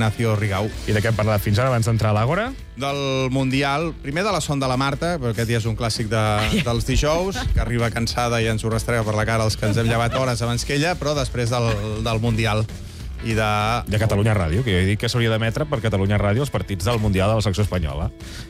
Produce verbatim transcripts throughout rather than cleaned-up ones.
Ignacio Rigau. I de què hem parlat fins ara, abans d'entrar a l'Àgora? Del Mundial, primer de la son de la Marta, perquè aquest dia és un clàssic de, dels dijous, que arriba cansada i ens ho rastrega per la cara els que ens hem llevat hores abans que ella, però després del, del Mundial. I de... De Catalunya Ràdio, que jo he dit que s'hauria d'emetre per Catalunya Ràdio els partits del Mundial de la secció espanyola.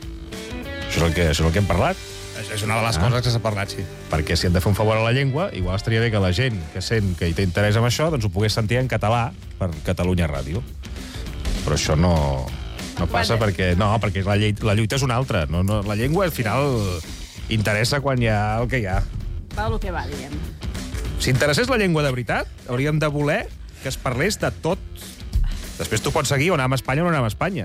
Això és el que, això és el que hem parlat. Això és una de les ah. coses que s'ha parlat, sí. Perquè si hem de fer un favor a la llengua, igual estaria bé que la gent que sent que hi té interès en això, doncs ho pogués sentir en català per Catalunya Ràdio. Però això no, no passa perquè... No, perquè la, llei, la lluita és una altra. No, no, la llengua, al final, interessa quan hi ha el que hi ha. Va el que va, diguem. Si interessés la llengua de veritat, hauríem de voler que es parlés de tot. Després tu pots seguir on anem a Espanya o no anem a Espanya.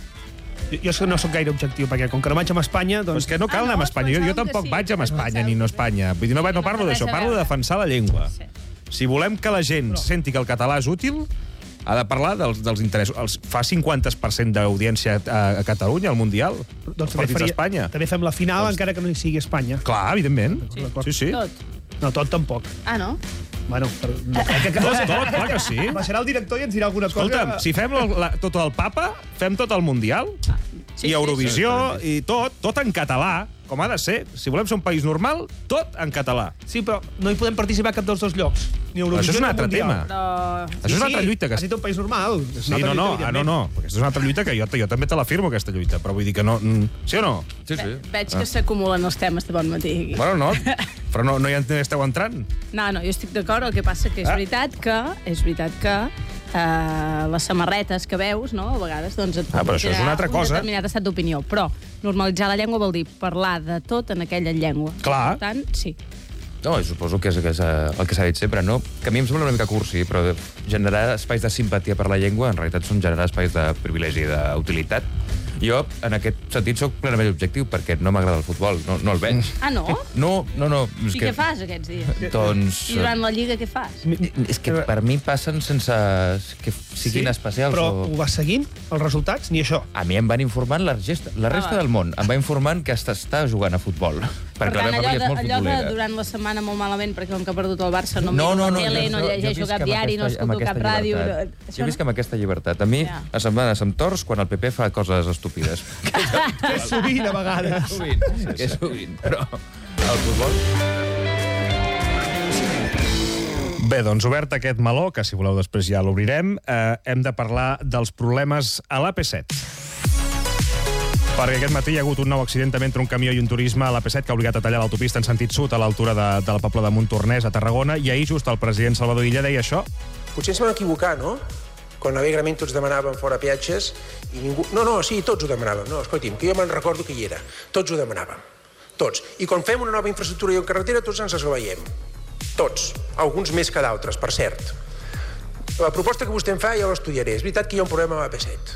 Jo, jo no sóc gaire objectiu, perquè com que no vaig a Espanya... Doncs... Però és que no cal Ah, anar no, a Espanya. Jo, jo tampoc sí, vaig a Espanya penseu ni no a que- Espanya. Vull dir, no, no parlo d'això, parlo de defensar la llengua. Sí. Si volem que la gent senti que el català és útil, ha de parlar dels, dels interessos. Els, fa cinquanta per cent d'audiència a, a Catalunya, al Mundial, doncs els partits d'Espanya. També fem la final, Doncs- encara que no hi sigui Espanya. Clar, evidentment. Sí. Sí, sí. Tot. No, tot tampoc. Ah, no? Bueno, per... no, que, que, Tot, tot, clar que sí. Baixarà el director i ens dirà alguna cosa. Escolta'm, si fem la, la, tot el Papa, fem tot el Mundial, Sí, i Eurovisió, i tot, tot en català, com ha de ser. Si volem ser un país normal, tot en català. Sí, però no hi podem participar a cap dels dos llocs. Ni Eurovisió, Això és un ni altre Mundial. tema. Però... Això és una altra lluita que... Has dit un país normal. És Sí, una no, altra no, lluita, ah, no, no. Aquesta és una altra lluita que jo, jo també te l'afirmo, aquesta lluita, però vull dir que no... Sí o no? Sí, sí. Veig que s'acumulen els temes de bon matí. Aquí. Bueno, no, però no, no hi esteu entrant. No, no, jo estic d'acord, el que passa que és Ah. veritat que és veritat que eh, les samarretes que veus, no?, a vegades, doncs et Ah, però això és generar una altra cosa. un determinat estat d'opinió. Però normalitzar la llengua vol dir parlar de tot en aquella llengua. Clar. Per tant, sí. No, jo suposo que és, que és eh, el que s'ha dit sempre, no? Que a mi em sembla una mica cursi, però generar espais de simpatia per la llengua en realitat són generar espais de privilegi i d'utilitat. Jo, en aquest sentit, sóc plenament objectiu, perquè no m'agrada el futbol, no, no el veig. Ah, no? No, no, no. És I que, què fas aquests dies? Doncs... I durant la Lliga què fas? És que per mi passen sense que siguin Sí, especials. Però o... ho vas seguint, els resultats? Ni això. A mi em van informant la resta, la resta Ah, va. del món. Em va informant que està jugant a futbol. Per Perquè tant, la allò, meva família de, és molt allò de futbolera. durant la setmana molt malament, perquè com que ha perdut el Barça no, No, miro no, la no, tele, jo- no jo- jo llegeixo visc cap amb diari, no aquesta- amb escolto cap aquesta ràdio. llibertat. Això Jo no? visc amb aquesta llibertat. A mi, Ja. a setmanes em tors quan el P P fa coses estúpides. Que sovint, a vegades. Sovint, que sovint, però el futbol... Bé, doncs obert aquest meló, que si voleu després ja l'obrirem, eh, hem de parlar dels problemes a l'A P set. Perquè aquest matí hi ha hagut un nou accident entre un camió i un turisme a l'A P set que ha obligat a tallar l'autopista en sentit sud a l'altura de, de la Pobla de Montornès, a Tarragona, i ahir just el president Salvador Illa deia això. Potser ens vam equivocar, no? Quan alegrament tots demanàvem fora peatges i ningú... No, no, sí, tots ho demanàvem. No, escolti'm, que jo me'n recordo que hi era. Tots ho demanàvem. Tots. I quan fem una nova infraestructura i una carretera, tots ens esglaiem. Tots. Alguns més que d'altres, per cert. La proposta que vostè em fa ja l'estudiaré. És veritat que hi ha un problema a l'A P set.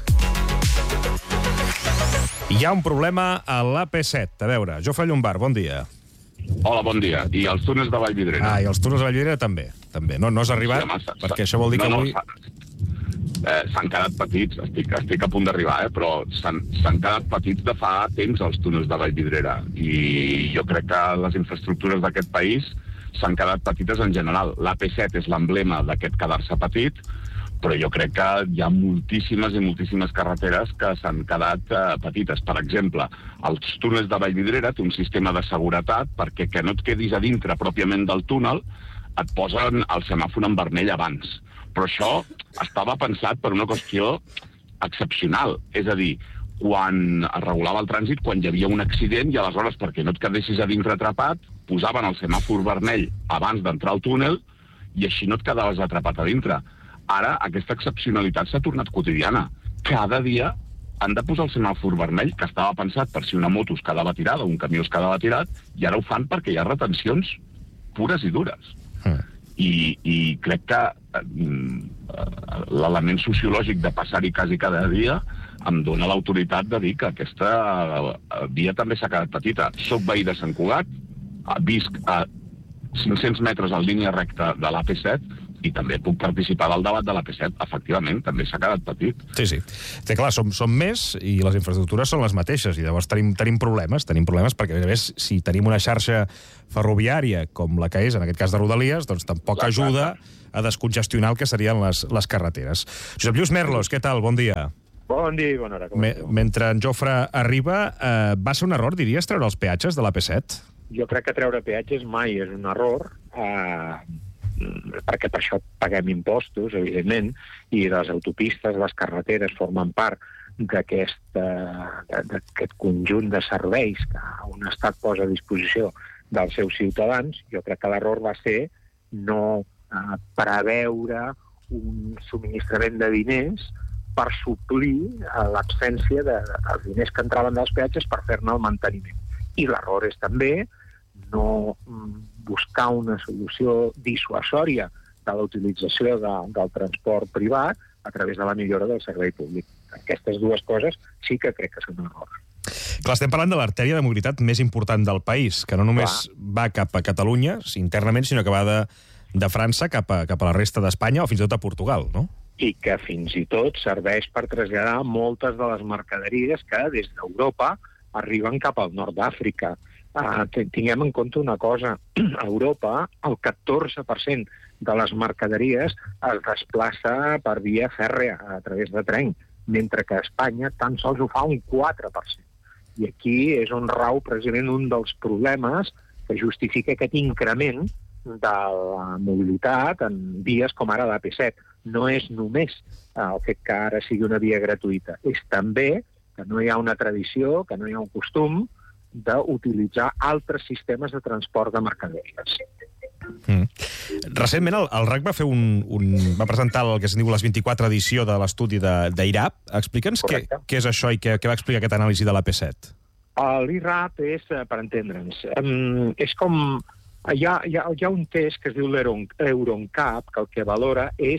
Hi ha un problema a l'A P set. A veure, Jofre Llombard, bon dia. Hola, bon dia. I els túnels de Vallvidrera. Ah, i els túnels de Vallvidrera també. també. No, no has arribat, Sí, home, s'ha- perquè això vol dir que no, avui... No, s'ha- eh, s'han quedat petits, estic, estic a punt d'arribar, eh, però s'han s'han quedat petits de fa temps els túnels de Vallvidrera. I jo crec que les infraestructures d'aquest país s'han quedat petites en general. L'A P set és l'emblema d'aquest quedar-se petit, però jo crec que hi ha moltíssimes i moltíssimes carreteres que s'han quedat eh, petites. Per exemple, els túnels de Vallvidrera té un sistema de seguretat perquè que no et quedis a dintre pròpiament del túnel et posen el semàfor en vermell abans. Però això estava pensat per una qüestió excepcional. És a dir, quan es regulava el trànsit, quan hi havia un accident, i aleshores, perquè no et quedessis a dintre atrapat, posaven el semàfor vermell abans d'entrar al túnel i així no et quedaves atrapat a dintre. Ara, aquesta excepcionalitat s'ha tornat quotidiana. Cada dia han de posar el semàfor vermell, que estava pensat per si una moto es quedava tirada o un camió es quedava tirat, i ara ho fan perquè hi ha retencions pures i dures. Mm. I, i crec que eh, l'element sociològic de passar-hi quasi cada dia em dona l'autoritat de dir que aquesta eh, via també s'ha quedat petita. Soc veí de Sant Cugat, eh, visc a cinc-cents metres en línia recta de l'A P set i també puc participar del debat de l'A P set. Efectivament, també s'ha quedat petit. Sí, sí. Sí, clar, som, som més i les infraestructures són les mateixes i llavors tenim, tenim problemes, tenim problemes perquè, a més, si tenim una xarxa ferroviària com la que és, en aquest cas de Rodalies, doncs tampoc Clar, ajuda clar. a descongestionar el que serien les, les carreteres. Josep Lluís Merlos, què tal? Bon dia. Bon dia i bona hora. Me, mentre en Jofre arriba, eh, va ser un error, diries, treure els peatges de l'A P set? Jo crec que treure peatges mai és un error, eh, perquè per això paguem impostos, evidentment, i les autopistes, les carreteres formen part d'aquest conjunt de serveis que un estat posa a disposició dels seus ciutadans. Jo crec que l'error va ser no eh, preveure un subministrament de diners per suplir l'absència de, dels diners que entraven dels peatges per fer-ne el manteniment. I l'error és també no buscar una solució dissuasòria de la utilització de, del transport privat a través de la millora del servei públic. Aquestes dues coses sí que crec que són un error. Clar, estem parlant de l'artèria de mobilitat més important del país, que no només Clar. va cap a Catalunya internament, sinó que va de, de França cap a, cap a la resta d'Espanya o fins i tot a Portugal, no? I que fins i tot serveix per traslladar moltes de les mercaderies que des d'Europa arriben cap al nord d'Àfrica. Uh, tinguem en compte una cosa, a Europa el catorze per cent de les mercaderies es desplaça per via fèrrea a través de tren, mentre que a Espanya tan sols ho fa un quatre per cent. I aquí és on rau precisament un dels problemes que justifica aquest increment de la mobilitat en vies com ara l'A P set. No és només el fet que ara sigui una via gratuïta, és també que no hi ha una tradició, que no hi ha un costum d'utilitzar altres sistemes de transport de mercaderies. Mm. Recentment el, el R A C va fer un, un, va presentar el que se'n diu les vint-i-quatre edició de l'estudi d'I R A P. Explica'ns què, què és això i què, què va explicar aquesta anàlisi de l'A P set. L'I R A P és, per entendre'ns, um, és com... Hi ha, hi ha, hi ha un test que es diu l'Euroncap, que el que valora és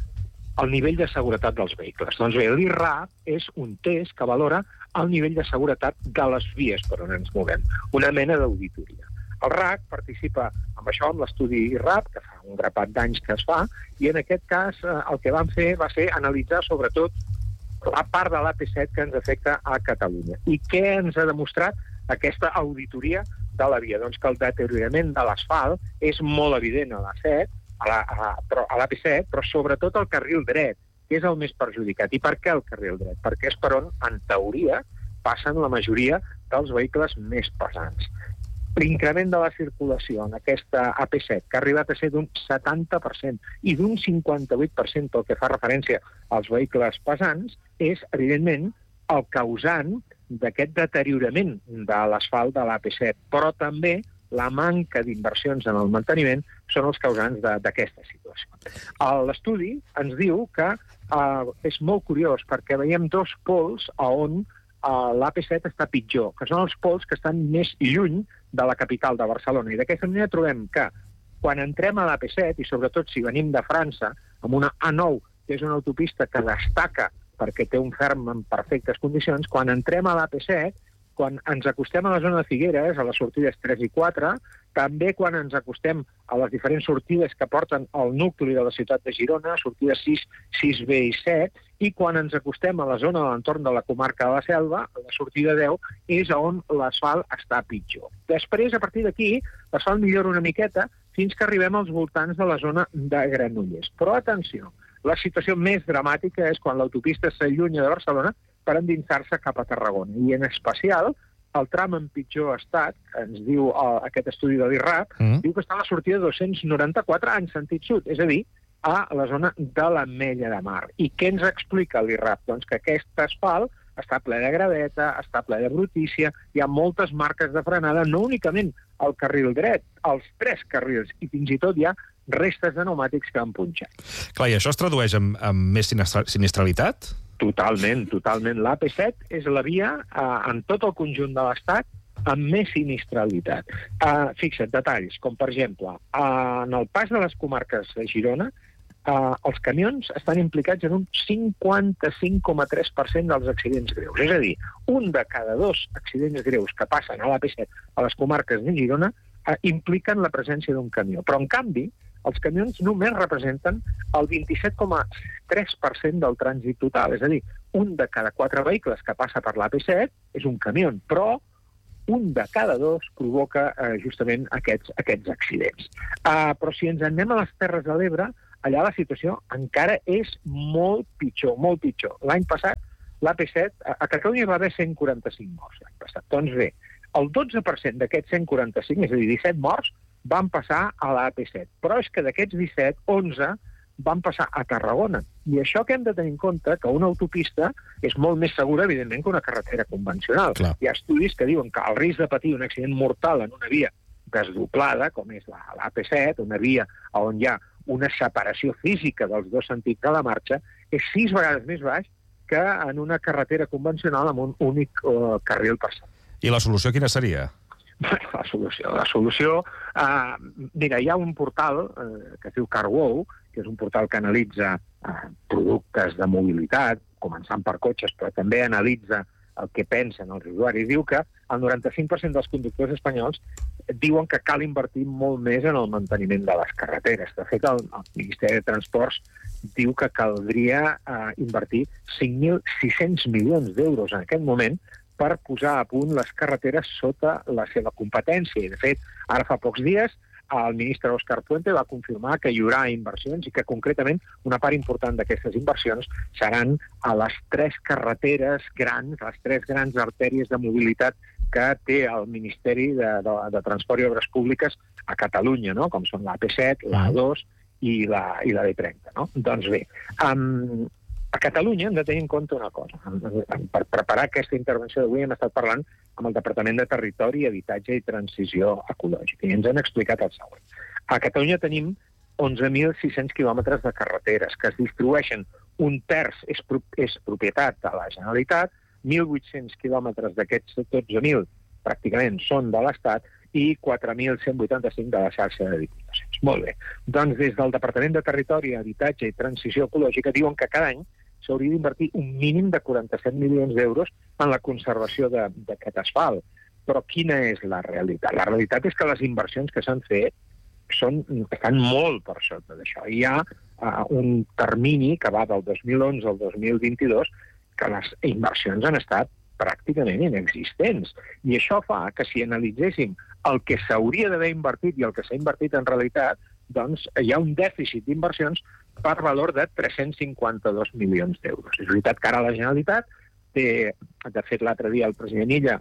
el nivell de seguretat dels vehicles. Doncs bé, l'I R A P és un test que valora el nivell de seguretat de les vies per on ens movem, una mena d'auditoria. El R A C participa amb això, amb l'estudi I R A P, que fa un grapat d'anys que es fa, i en aquest cas el que van fer va ser analitzar sobretot la part de l'A P set que ens afecta a Catalunya. I què ens ha demostrat aquesta auditoria de la via? Doncs que el deteriorament de l'asfalt és molt evident a l'A set, a la, a, a l'A P set, però sobretot al carril dret, que és el més perjudicat. I per què el carril dret? Perquè és per on, en teoria, passen la majoria dels vehicles més pesants. L'increment de la circulació en aquesta A P set, que ha arribat a ser d'un setanta per cent i d'un cinquanta-vuit per cent pel que fa referència als vehicles pesants, és, evidentment, el causant d'aquest deteriorament de l'asfalt de l'A P set, però també la manca d'inversions en el manteniment són els causants d'aquesta situació. L'estudi ens diu que eh, és molt curiós perquè veiem dos pols on eh, l'A P set està pitjor, que són els pols que estan més lluny de la capital de Barcelona. I d'aquesta manera trobem que quan entrem a l'A P set, i sobretot si venim de França, amb una A nou, que és una autopista que destaca perquè té un ferm en perfectes condicions, quan entrem a l'A P set, quan ens acostem a la zona de Figueres, a les sortides tres i quatre, també quan ens acostem a les diferents sortides que porten al nucli de la ciutat de Girona, sortides sis, sis B i set, i quan ens acostem a la zona de l'entorn de la comarca de la Selva, a la sortida deu, és on l'asfalt està pitjor. Després, a partir d'aquí, l'asfalt millora una miqueta fins que arribem als voltants de la zona de Granollers. Però, atenció, la situació més dramàtica és quan l'autopista s'allunya de Barcelona per endinsar-se cap a Tarragona. I en especial, el tram en pitjor estat, ens diu uh, aquest estudi de l'I R A P, mm. diu que està a la sortida dos-cents noranta-quatre en sentit sud, és a dir, a la zona de l'Ametlla de Mar. I què ens explica l'I R A P? Doncs que aquest asfalt està ple de graveta, està ple de brutícia, hi ha moltes marques de frenada, no únicament al carril dret, als tres carrils, i fins i tot hi ha restes de pneumàtics que han punxat. Clar, i això es tradueix en, en més sinistralitat? Totalment, totalment. L'A P set és la via eh, en tot el conjunt de l'Estat amb més sinistralitat. Eh, fixa't, detalls, com per exemple, eh, en el pas de les comarques de Girona, eh, els camions estan implicats en un cinquanta-cinc coma tres per cent dels accidents greus. És a dir, un de cada dos accidents greus que passen a l'A P set a les comarques de Girona eh, impliquen la presència d'un camió. Però, en canvi, els camions només representen el vint-i-set coma tres per cent del trànsit total. És a dir, un de cada quatre vehicles que passa per l'A P set és un camió, però un de cada dos provoca eh, justament aquests, aquests accidents. Uh, però si ens anem a les Terres de l'Ebre, allà la situació encara és molt pitjor, molt pitjor. L'any passat, l'A P set, a Catalunya va haver cent quaranta-cinc morts l'any passat. Doncs bé, el dotze per cent d'aquests cent quaranta-cinc, és a dir, disset morts, van passar a l'A P set. Però és que d'aquests disset, onze van passar a Tarragona. I això que hem de tenir en compte, que una autopista és molt més segura, evidentment, que una carretera convencional. Clar. Hi ha estudis que diuen que el risc de patir un accident mortal en una via desdoblada, com és l'A P set, una via on hi ha una separació física dels dos sentits de la marxa, és sis vegades més baix que en una carretera convencional amb un únic uh, carril per set. I la solució quina seria? La solució, la solució... Uh, mira, hi ha un portal uh, que es diu CarWow, que és un portal que analitza uh, productes de mobilitat, començant per cotxes, però també analitza el que pensen els usuaris. Diu que el noranta-cinc per cent dels conductors espanyols diuen que cal invertir molt més en el manteniment de les carreteres. De fet, el, el Ministeri de Transports diu que caldria eh, invertir cinc mil sis-cents milions d'euros en aquest moment per posar a punt les carreteres sota la seva competència. I, de fet, ara fa pocs dies, el ministre Òscar Puente va confirmar que hi haurà inversions i que, concretament, una part important d'aquestes inversions seran a les tres carreteres grans, les tres grans artèries de mobilitat que té el Ministeri de, de, de Transport i Obres Públiques a Catalunya, no? Com són l'A P set, l'A dos i la, i la B trenta. No? Doncs bé, um, a Catalunya hem de tenir en compte una cosa. Per preparar aquesta intervenció d'avui hem estat parlant amb el Departament de Territori, Habitatge i Transició Ecològica, i ens han explicat el següent. A Catalunya tenim onze mil sis-cents quilòmetres de carreteres que es distribueixen. Un terç és, pro és propietat de la Generalitat, mil vuit-cents quilòmetres d'aquests dotze mil pràcticament són de l'Estat i quatre mil cent vuitanta-cinc de la xarxa de diputacions. Molt bé. Doncs des del Departament de Territori, Habitatge i Transició Ecològica diuen que cada any s'hauria d'invertir un mínim de quaranta-set milions d'euros en la conservació d'aquest asfalt. Però quina és la realitat? La realitat és que les inversions que s'han fet són, estan molt per sota d'això. Hi ha uh, un termini que va del dos mil onze al dos mil vint-i-dos que les inversions han estat pràcticament inexistents. I això fa que si analitzéssim el que s'hauria d'haver invertit i el que s'ha invertit en realitat, doncs hi ha un dèficit d'inversions per valor de tres-cents cinquanta-dos milions d'euros. És veritat que ara la Generalitat té, de fet l'altre dia el president Illa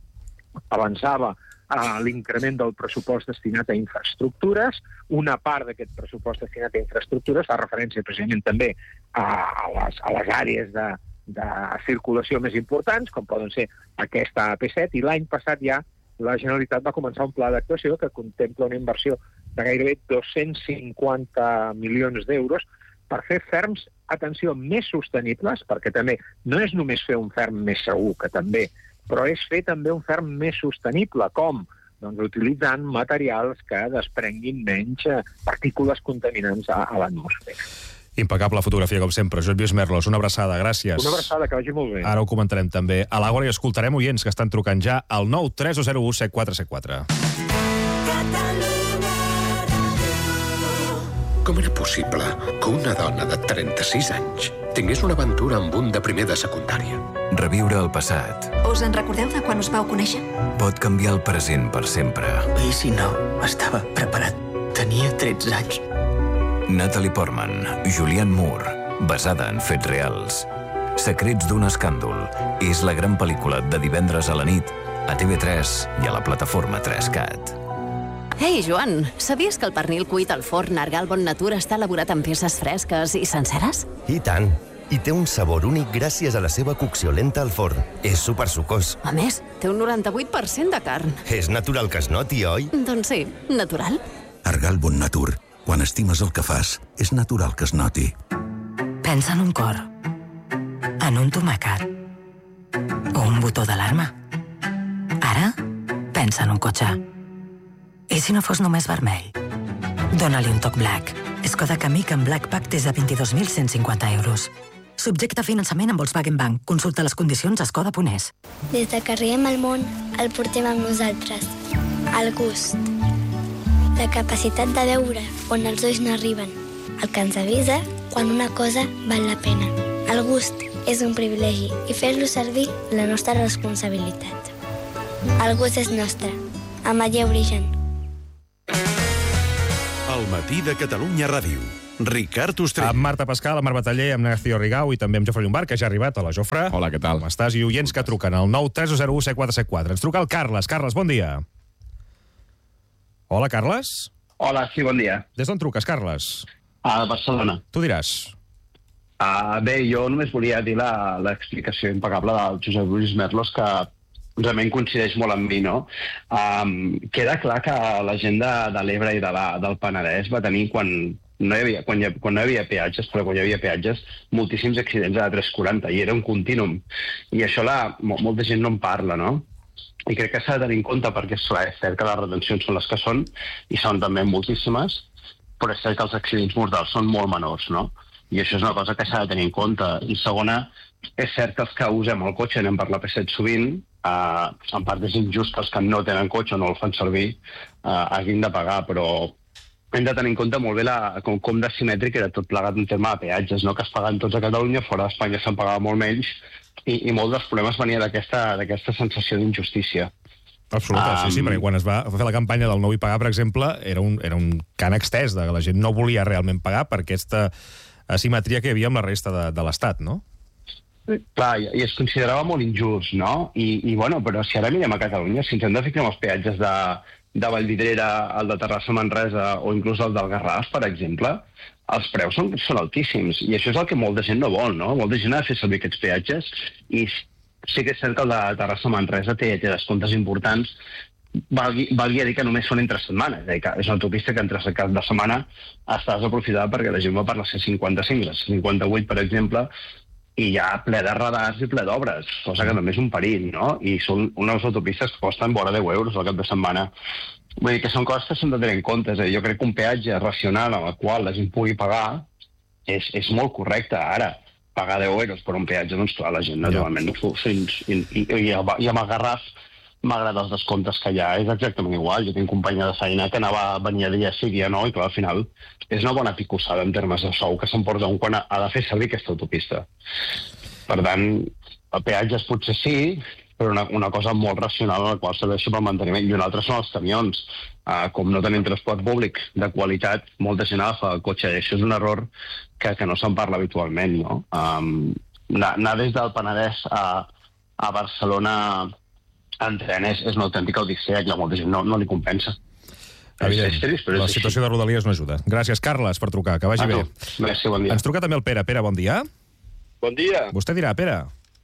avançava a l'increment del pressupost destinat a infraestructures. Una part d'aquest pressupost destinat a infraestructures fa referència precisament també a, a, les, a les àrees de, de circulació més importants, com poden ser aquesta A P set, i l'any passat ja la Generalitat va començar un pla d'actuació que contempla una inversió de gairebé dos-cents cinquanta milions d'euros per fer ferms, atenció, més sostenibles, perquè també no és només fer un ferm més segur, que també, però és fer també un ferm més sostenible, com? Doncs utilitzant materials que desprenguin menys partícules contaminants a, a l'atmosfera. Impecable fotografia, com sempre. Josep Lluís Merlos, una abraçada, gràcies. Una abraçada, que vagi molt bé. Ara ho comentarem també a l'Àgora i escoltarem oients que estan trucant ja al nou tres dos zero u set quatre set quatre. Com era possible que una dona de trenta-sis anys tingués una aventura amb un de primer de secundària? Reviure el passat. Us en recordeu de quan us vau conèixer? Pot canviar el present per sempre. I si no, estava preparat. Tenia tretze anys. Natalie Portman, Julianne Moore, basada en fets reals. Secrets d'un escàndol és la gran pel·lícula de divendres a la nit a T V tres i a la plataforma tres cat. Ei, Joan, sabies que el pernil cuit al forn Argal Bon Natura està elaborat amb peces fresques i senceres? I tant! I té un sabor únic gràcies a la seva cocció lenta al forn. És supersucós. A més, té un noranta-vuit per cent de carn. És natural que es noti, oi? Doncs sí, natural. Argal Bon Natur. Quan estimes el que fas, és natural que es noti. Pensa en un cor, en un tomàquet o un botó d'alarma. Ara, pensa en un cotxe. I si no fos només vermell? Dóna-li un toc black. Skoda Kamiq en Black Pack des de vint-i-dos mil cent cinquanta euros. Subjecte a finançament amb Volkswagen Bank. Consulta les condicions a skoda punt es. Des de que arribem al món, el portem amb nosaltres. El gust. La capacitat de veure on els ulls no arriben. El que ens avisa quan una cosa val la pena. El gust és un privilegi i fer-lo servir la nostra responsabilitat. El gust és nostre. Amaia Origen. El matí de Catalunya Ràdio. Ricard Ostrell. Amb Marta Pascal, amb Marc Bataller, amb Ignacio Rigau i també amb Jofre Llombard, que ja ha arribat. Hola, Jofre. Hola, què tal? Com estàs? I oients que truquen al nou tres zero u set quatre set quatre. Ens truca el Carles. Carles, bon dia. Hola, Carles. Hola, sí, bon dia. Des d'on truques, Carles? A Barcelona. Tu diràs. Uh, bé, jo només volia dir l'explicació impecable del Josep Lluís Merlos, que realment coincideix molt amb mi, no? Um, queda clar que la gent de, de l'Ebre i de la, del Penedès va tenir, quan no, hi havia, quan, hi, quan no hi havia peatges, però quan hi havia peatges, moltíssims accidents a la tres quaranta, i era un contínum. I això la, molta gent no en parla, no? I crec que s'ha de tenir en compte, perquè és cert que les retencions són les que són, i són també moltíssimes, però és cert que els accidents mortals són molt menors, no? I això és una cosa que s'ha de tenir en compte. I segona, és cert que els que usem el cotxe anem per la P set sovint, eh, en part és injust que els que no tenen cotxe o no el fan servir eh, hagin de pagar, però hem de tenir en compte molt bé la, com, com de simètric era tot plegat en terme de peatges, no? Que es paguen tots a Catalunya, fora d'Espanya se'n pagava molt menys, i, i molts dels problemes venia d'aquesta sensació d'injustícia. Absoluta, um... sí, sí, perquè quan es va fer la campanya del no vull pagar, per exemple, era un, era un cant extès de que la gent no volia realment pagar per aquesta asimetria que hi havia amb la resta de, de l'Estat, no? Clar, i es considerava molt injust, no? I, i bueno, però si ara mirem a Catalunya, si ens hem de ficar en els peatges de, de Vallvidrera, el de Terrassa-Manresa o inclús el del Garraf, per exemple, els preus són, són altíssims. I això és el que molta gent no vol, no? Molta gent ha de fer servir aquests peatges i sí que és cert que el de Terrassa-Manresa té, té descomptes importants. Valgui, valgui a dir que només són entre setmanes, és, és una autopista que entre cap de setmana està desaprofitada perquè la gent va per la C cinquanta-cinc, la C cinquanta-vuit, per exemple, i hi ha ple de radars i ple d'obres, cosa que també és un perill, no? I són unes autopistes que costen vora deu euros al cap de setmana. Vull dir que són coses que s'han de tenir en compte. Eh? Jo crec que un peatge racional amb el qual la gent pugui pagar és, és molt correcte. Ara, pagar deu euros per un peatge, doncs clar, la gent naturalment no ho fa. I, i, i, i amb el Garraf m'agrada els descomptes que hi ha, és exactament igual. Jo tinc companya de feina que anava a venir a dia sí, dia no, i clar, al final és una bona picossada en termes de sou que s'emporta un quan ha, ha de fer servir aquesta autopista. Per tant, el peatges potser sí, però una, una cosa molt racional en la qual serveix pel manteniment. I una altra són els camions. Uh, com no tenim transport públic de qualitat, molta gent agafa el cotxe. I això és un error que, que no se'n parla habitualment, no? Um, anar, anar des del Penedès a, a Barcelona en tren és, és una autèntica odissea i a molta gent no, no li compensa. Evident. És, és trist, però és la situació així. De Rodalies no ajuda. Gràcies, Carles, per trucar. Que vagi ah, bé. No. Gràcies, bon dia. Ens truca també el Pere. Pere, bon dia. Bon dia. Vostè dirà, Pere.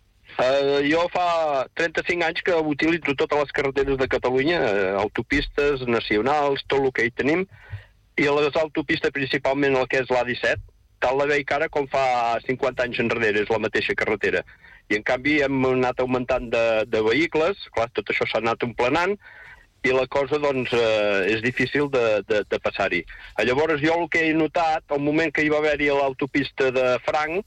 Uh, jo fa trenta-cinc anys que utilitzo totes les carreteres de Catalunya, uh, autopistes nacionals, tot el que hi tenim, i les autopistes principalment el que és l'A disset, tal la veig ara com fa cinquanta anys enrere, és la mateixa carretera. I en canvi hem anat augmentant de, de vehicles, clar, tot això s'ha anat emplenant, i la cosa, doncs, eh, és difícil de, de, de passar-hi. Llavors, jo el que he notat, al moment que hi va haver-hi l'autopista de Franc,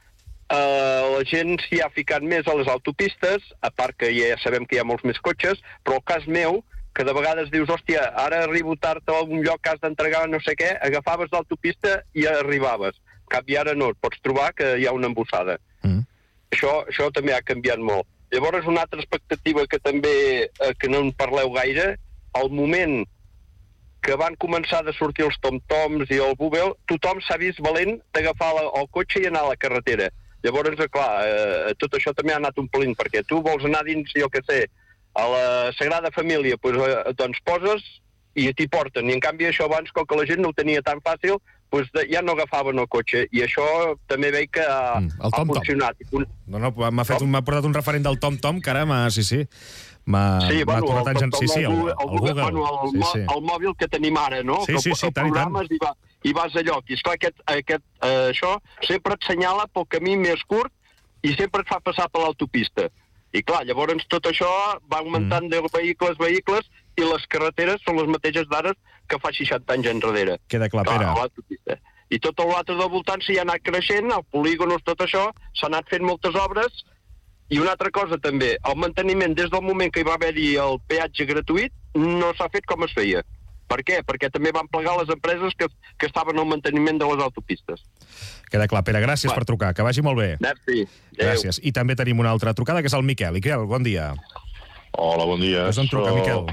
eh, la gent s'hi ha ficat més a les autopistes, a part que ja sabem que hi ha molts més cotxes, però el cas meu, que de vegades dius, hòstia, ara arribo tard a algun lloc que has d'entregar no sé què, agafaves l'autopista i arribaves. En canvi, ara no, et pots trobar que hi ha una embossada. Mm. Això, això també ha canviat molt. Llavors, una altra expectativa que també eh, que no en parleu gaire, al moment que van començar a sortir els tom-toms i el Bubel, tothom s'ha vist valent d'agafar el cotxe i anar a la carretera. Llavors, clar, eh, tot això també ha anat omplint, perquè tu vols anar dins, jo què sé, a la Sagrada Família, doncs, eh, doncs poses i t'hi porten. I en canvi això abans, com que la gent no ho tenia tan fàcil, doncs ja no agafaven el cotxe. I això també veig que ha, mm, ha funcionat. No, no, m'ha fet un, m'ha portat un referent del TomTom que ara m'ha... Sí, sí. M'ha sí, bueno, tornat en... Sí, sí, el, el, el, Google. Bueno, el, sí, sí. el mòbil que tenim ara, no? Sí, sí, sí, que tant i tant. I, va, i vas a lloc. I esclar, aquest, aquest, eh, això sempre et senyala pel camí més curt i sempre et fa passar per l'autopista. I clar, llavors tot això va augmentant mm. de vehicles, vehicles, i les carreteres són les mateixes d'ara que fa seixanta anys enrere. Queda clar, Pere. I tot l'altre del voltant s'hi ha anat creixent, el polígonos, tot això, s'ha anat fent moltes obres. I una altra cosa també, el manteniment des del moment que hi va haver-hi el peatge gratuït no s'ha fet com es feia. Per què? Perquè també van plegar les empreses que, que estaven al manteniment de les autopistes. Queda clar, Pere, gràcies bueno. per trucar, que vagi molt bé. Merci. Gràcies. I també tenim una altra trucada, que és el Miquel. Miquel, bon dia. Hola, bon dia. Des d'on truca, Miquel?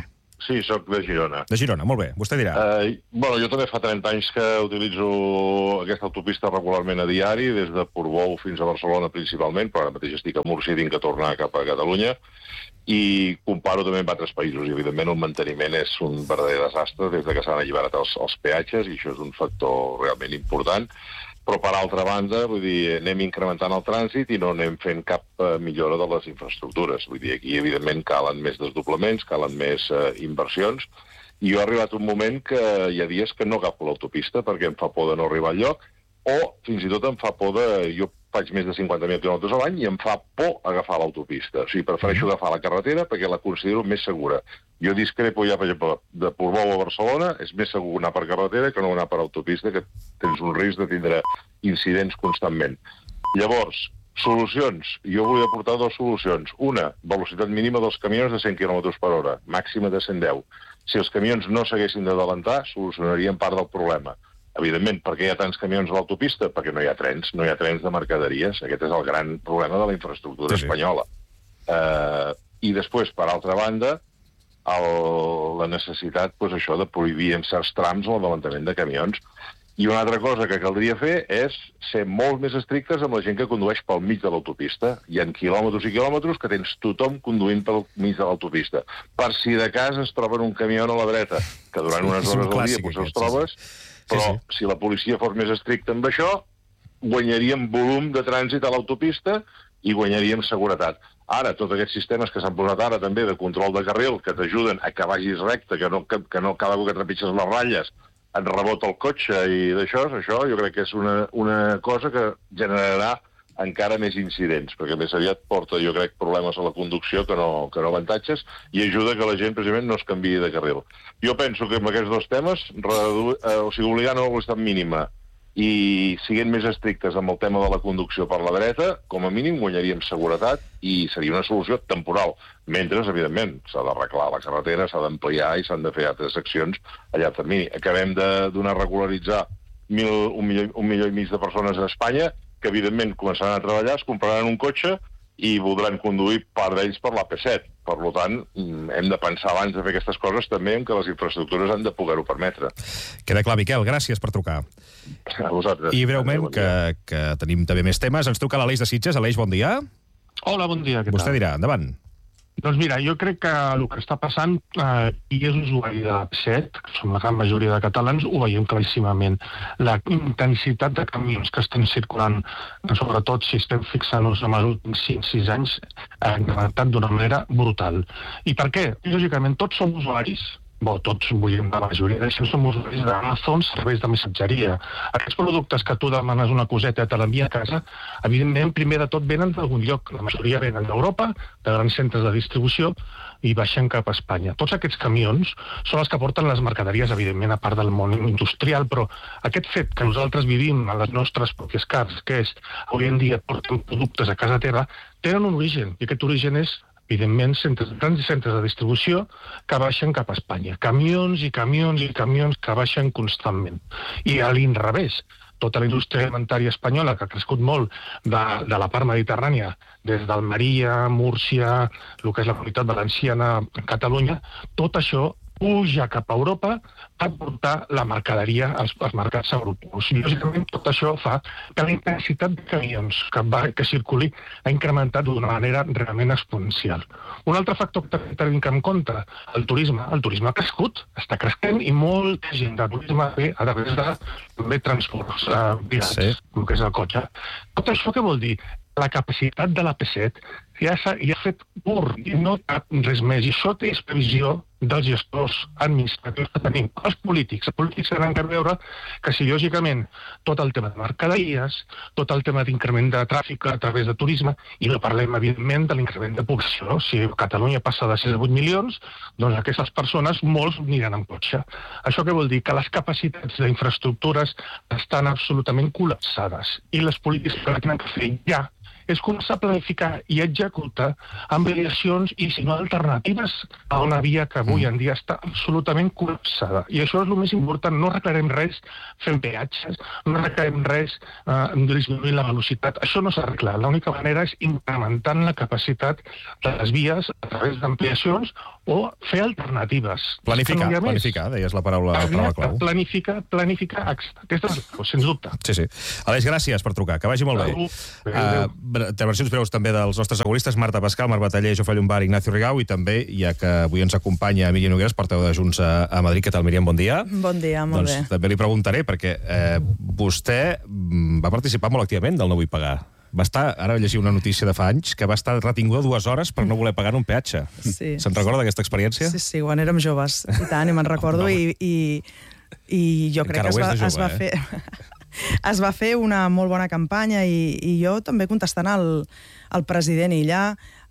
Sí, soc de Girona. De Girona, molt bé. Vostè dirà. Eh, bueno, jo també fa trenta anys que utilitzo aquesta autopista regularment a diari, des de Portbou fins a Barcelona principalment, però ara mateix estic a Múrcia i tinc que tornar cap a Catalunya, i comparo també amb altres països, i evidentment el manteniment és un verdader desastre des de que s'han alliberat els, els peatges, i això és un factor realment important. Però, per altra banda, vull dir, anem incrementant el trànsit i no anem fent cap eh, millora de les infraestructures. Vull dir, aquí, evidentment, calen més desdoblaments, calen més eh, inversions, i jo he arribat un moment que hi ha dies que no agafo l'autopista perquè em fa por de no arribar al lloc, o fins i tot em fa por de... Jo faig més de cinquanta mil quilòmetres a l'any i em fa por agafar l'autopista. O sigui, prefereixo agafar la carretera perquè la considero més segura. Jo discrepo ja, per exemple, de Portbou a Barcelona, és més segur anar per carretera que no anar per autopista, que tens un risc de tindre incidents constantment. Llavors, solucions. Jo vull aportar dues solucions. Una, velocitat mínima dels camions de cent quilòmetres per hora, màxima de cent deu. Si els camions no s'haguessin d'adelantar, solucionarien part del problema. Evidentment, per què hi ha tants camions a l'autopista? Perquè no hi ha trens, no hi ha trens de mercaderies. Aquest és el gran problema de la infraestructura sí, sí. espanyola. Uh, I després, per altra banda, el, la necessitat pues, això de prohibir en certs trams l'adelantament de camions. I una altra cosa que caldria fer és ser molt més estrictes amb la gent que condueix pel mig de l'autopista. Hi ha quilòmetres i quilòmetres que tens tothom conduint pel mig de l'autopista. Per si de cas es troben un camió a la dreta, que durant unes hores al dia potser els trobes, però sí, sí. si la policia fos més estricta amb això, guanyaríem volum de trànsit a l'autopista i guanyaríem seguretat. Ara, tots aquests sistemes que s'han posat ara també de control de carril, que t'ajuden a que vagis recte, que no, que, que no cada cop que trepitges les ratlles et rebota el cotxe i d'això, això jo crec que és una, una cosa que generarà encara més incidents, perquè més aviat porta, jo crec, problemes a la conducció que no, que no avantatges, i ajuda que la gent, precisament, no es canviï de carril. Jo penso que amb aquests dos temes, redu... eh, o sigui, obligant a la velocitat mínima i siguent més estrictes amb el tema de la conducció per la dreta, com a mínim guanyaríem seguretat i seria una solució temporal. Mentre, evidentment, s'ha d'arreglar la carretera, s'ha d'ampliar i s'han de fer altres accions a llarg termini. Acabem de donar a regularitzar mil, un, milió, un milió i mig de persones a Espanya, que evidentment començaran a treballar, es compraran un cotxe i voldran conduir part d'ells per l'A P set. Per tant, hem de pensar abans de fer aquestes coses també en que les infraestructures han de poder-ho permetre. Queda clar, Miquel, gràcies per trucar. A vosaltres. I breument, que, que tenim també més temes, ens truca l'Aleix de Sitges. Aleix, bon dia. Hola, bon dia, què tal? Vostè dirà, endavant. Doncs mira, jo crec que el que està passant, eh, i és usuari de l'A P set, que som la gran majoria de catalans, ho veiem claríssimament. La intensitat de camions que estan circulant, sobretot si estem fixant-nos en els últims cinc sis anys, ha incrementat d'una manera brutal. I per què? Lògicament, tots som usuaris, Bo, tots, vull dir, la majoria d'això som usuaris d'Amazon, serveis de missatgeria. Aquests productes que tu demanes una coseta i te l'envia a casa, evidentment, primer de tot venen d'algun lloc. La majoria venen d'Europa, de grans centres de distribució, i baixen cap a Espanya. Tots aquests camions són els que porten les mercaderies, evidentment, a part del món industrial, però aquest fet que nosaltres vivim a les nostres pròpies cars, que és, avui en dia, porten productes a casa teva, tenen un origen, i aquest origen és evidentment, centres, grans centres de distribució que baixen cap a Espanya. Camions i camions i camions que baixen constantment. I a l'inrevés, tota la indústria alimentària espanyola, que ha crescut molt de, de la part mediterrània, des d'Almeria, Múrcia, el que és la Comunitat Valenciana, Catalunya, tot això puja cap a Europa per portar la mercaderia als, als mercats europeus. I, lògicament, tot això fa que la intensitat de camions que, va, que circuli ha incrementat d'una manera realment exponencial. Un altre factor que també tenim en compte, el turisme. El turisme ha crescut, està creixent, i molta gent de turisme ve a través de també transports eh, privats, sí. Com que és el cotxe. Tot això què vol dir? La capacitat de l'A P set ja s'ha ja fet pur, i no res més. I això és previsió dels gestors administratius que tenim. Els polítics. Els polítics tenen que veure que si, lògicament, tot el tema de mercaderies, tot el tema d'increment de tràfic a través de turisme, i no parlem, evidentment, de l'increment de població. Si Catalunya passa de sis a vuit milions, doncs aquestes persones, molts aniran en cotxe. Això què vol dir? Que les capacitats d'infraestructures estan absolutament col·lapsades. I les polítiques que tenen que fer ja és començar a planificar i executar ampliacions i, si no, alternatives a una via que avui en dia està absolutament col·lapsada. I això és el més important. No arreglarem res fent peatges, no arreglarem res eh, disminuint la velocitat. Això no s'arregla. L'única manera és incrementant la capacitat de les vies a través d'ampliacions o fer alternatives. Planificar, no planificar, deies la paraula, la paraula clau. Planificar, planificar, aquesta és la, sens dubte. Sí, sí. Aleix, gràcies per trucar, que vagi molt bé. Uh, intervencions breus també dels nostres seguristes, Marta Pascal, Marc Bataller, Jofre Llombard, Ignacio Rigau, i també, ja que avui ens acompanya Míriam Nogueras, portaveu de Junts a, a Madrid. Què tal, Míriam? Bon dia. Bon dia, molt doncs, bé. També li preguntaré, perquè eh, vostè va participar molt activament del No vull pagar. Va estar, ara vaig llegir una notícia de fa anys, que va estar retinguda dues hores per no voler pagar un peatge. Sí. Se'n recorda d'aquesta experiència? Sí, sí, quan érem joves, i tant, i me'n recordo, i, i, i jo crec Encara que es va, jove, es va eh? fer... es va fer una molt bona campanya, i, i jo també contestant al, al president Illa,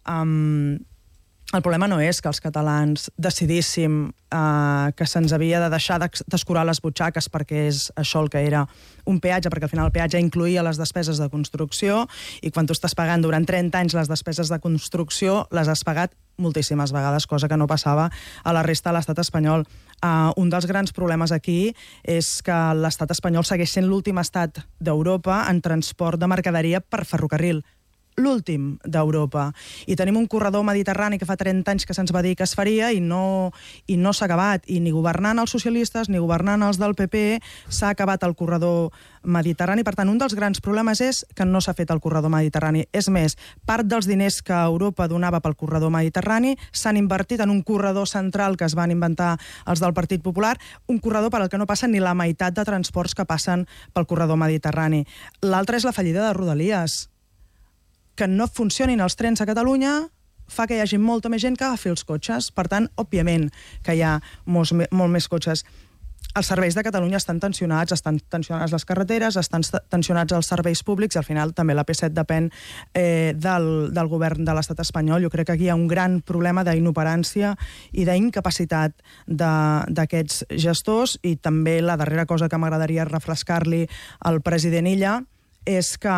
um, el problema no és que els catalans decidíssim uh, que se'ns havia de deixar d'escurar les butxaques perquè és això el que era un peatge, perquè al final el peatge incluïa les despeses de construcció, i quan tu estàs pagant durant trenta anys les despeses de construcció, les has pagat moltíssimes vegades, cosa que no passava a la resta de l'estat espanyol. Uh, un dels grans problemes aquí és que l'estat espanyol segueix sent l'últim estat d'Europa en transport de mercaderia per ferrocarril. L'últim d'Europa. I tenim un corredor mediterrani que fa trenta anys que se'ns va dir que es faria i no, i no s'ha acabat. I ni governant els socialistes ni governant els del P P s'ha acabat el corredor mediterrani. Per tant, un dels grans problemes és que no s'ha fet el corredor mediterrani. És més, part dels diners que Europa donava pel corredor mediterrani s'han invertit en un corredor central que es van inventar els del Partit Popular, un corredor per al que no passen ni la meitat de transports que passen pel corredor mediterrani. L'altre és la fallida de Rodalies. Que no funcionin els trens a Catalunya fa que hi hagi molta més gent que agafi els cotxes. Per tant, òbviament que hi ha molts, molt més cotxes. Els serveis de Catalunya estan tensionats, estan tensionades les carreteres, estan tensionats els serveis públics, i al final també la P set depèn eh, del, del govern de l'estat espanyol. Jo crec que aquí hi ha un gran problema d'inoperància i d'incapacitat d'aquests gestors, i també la darrera cosa que m'agradaria refrescar-li al president Illa és que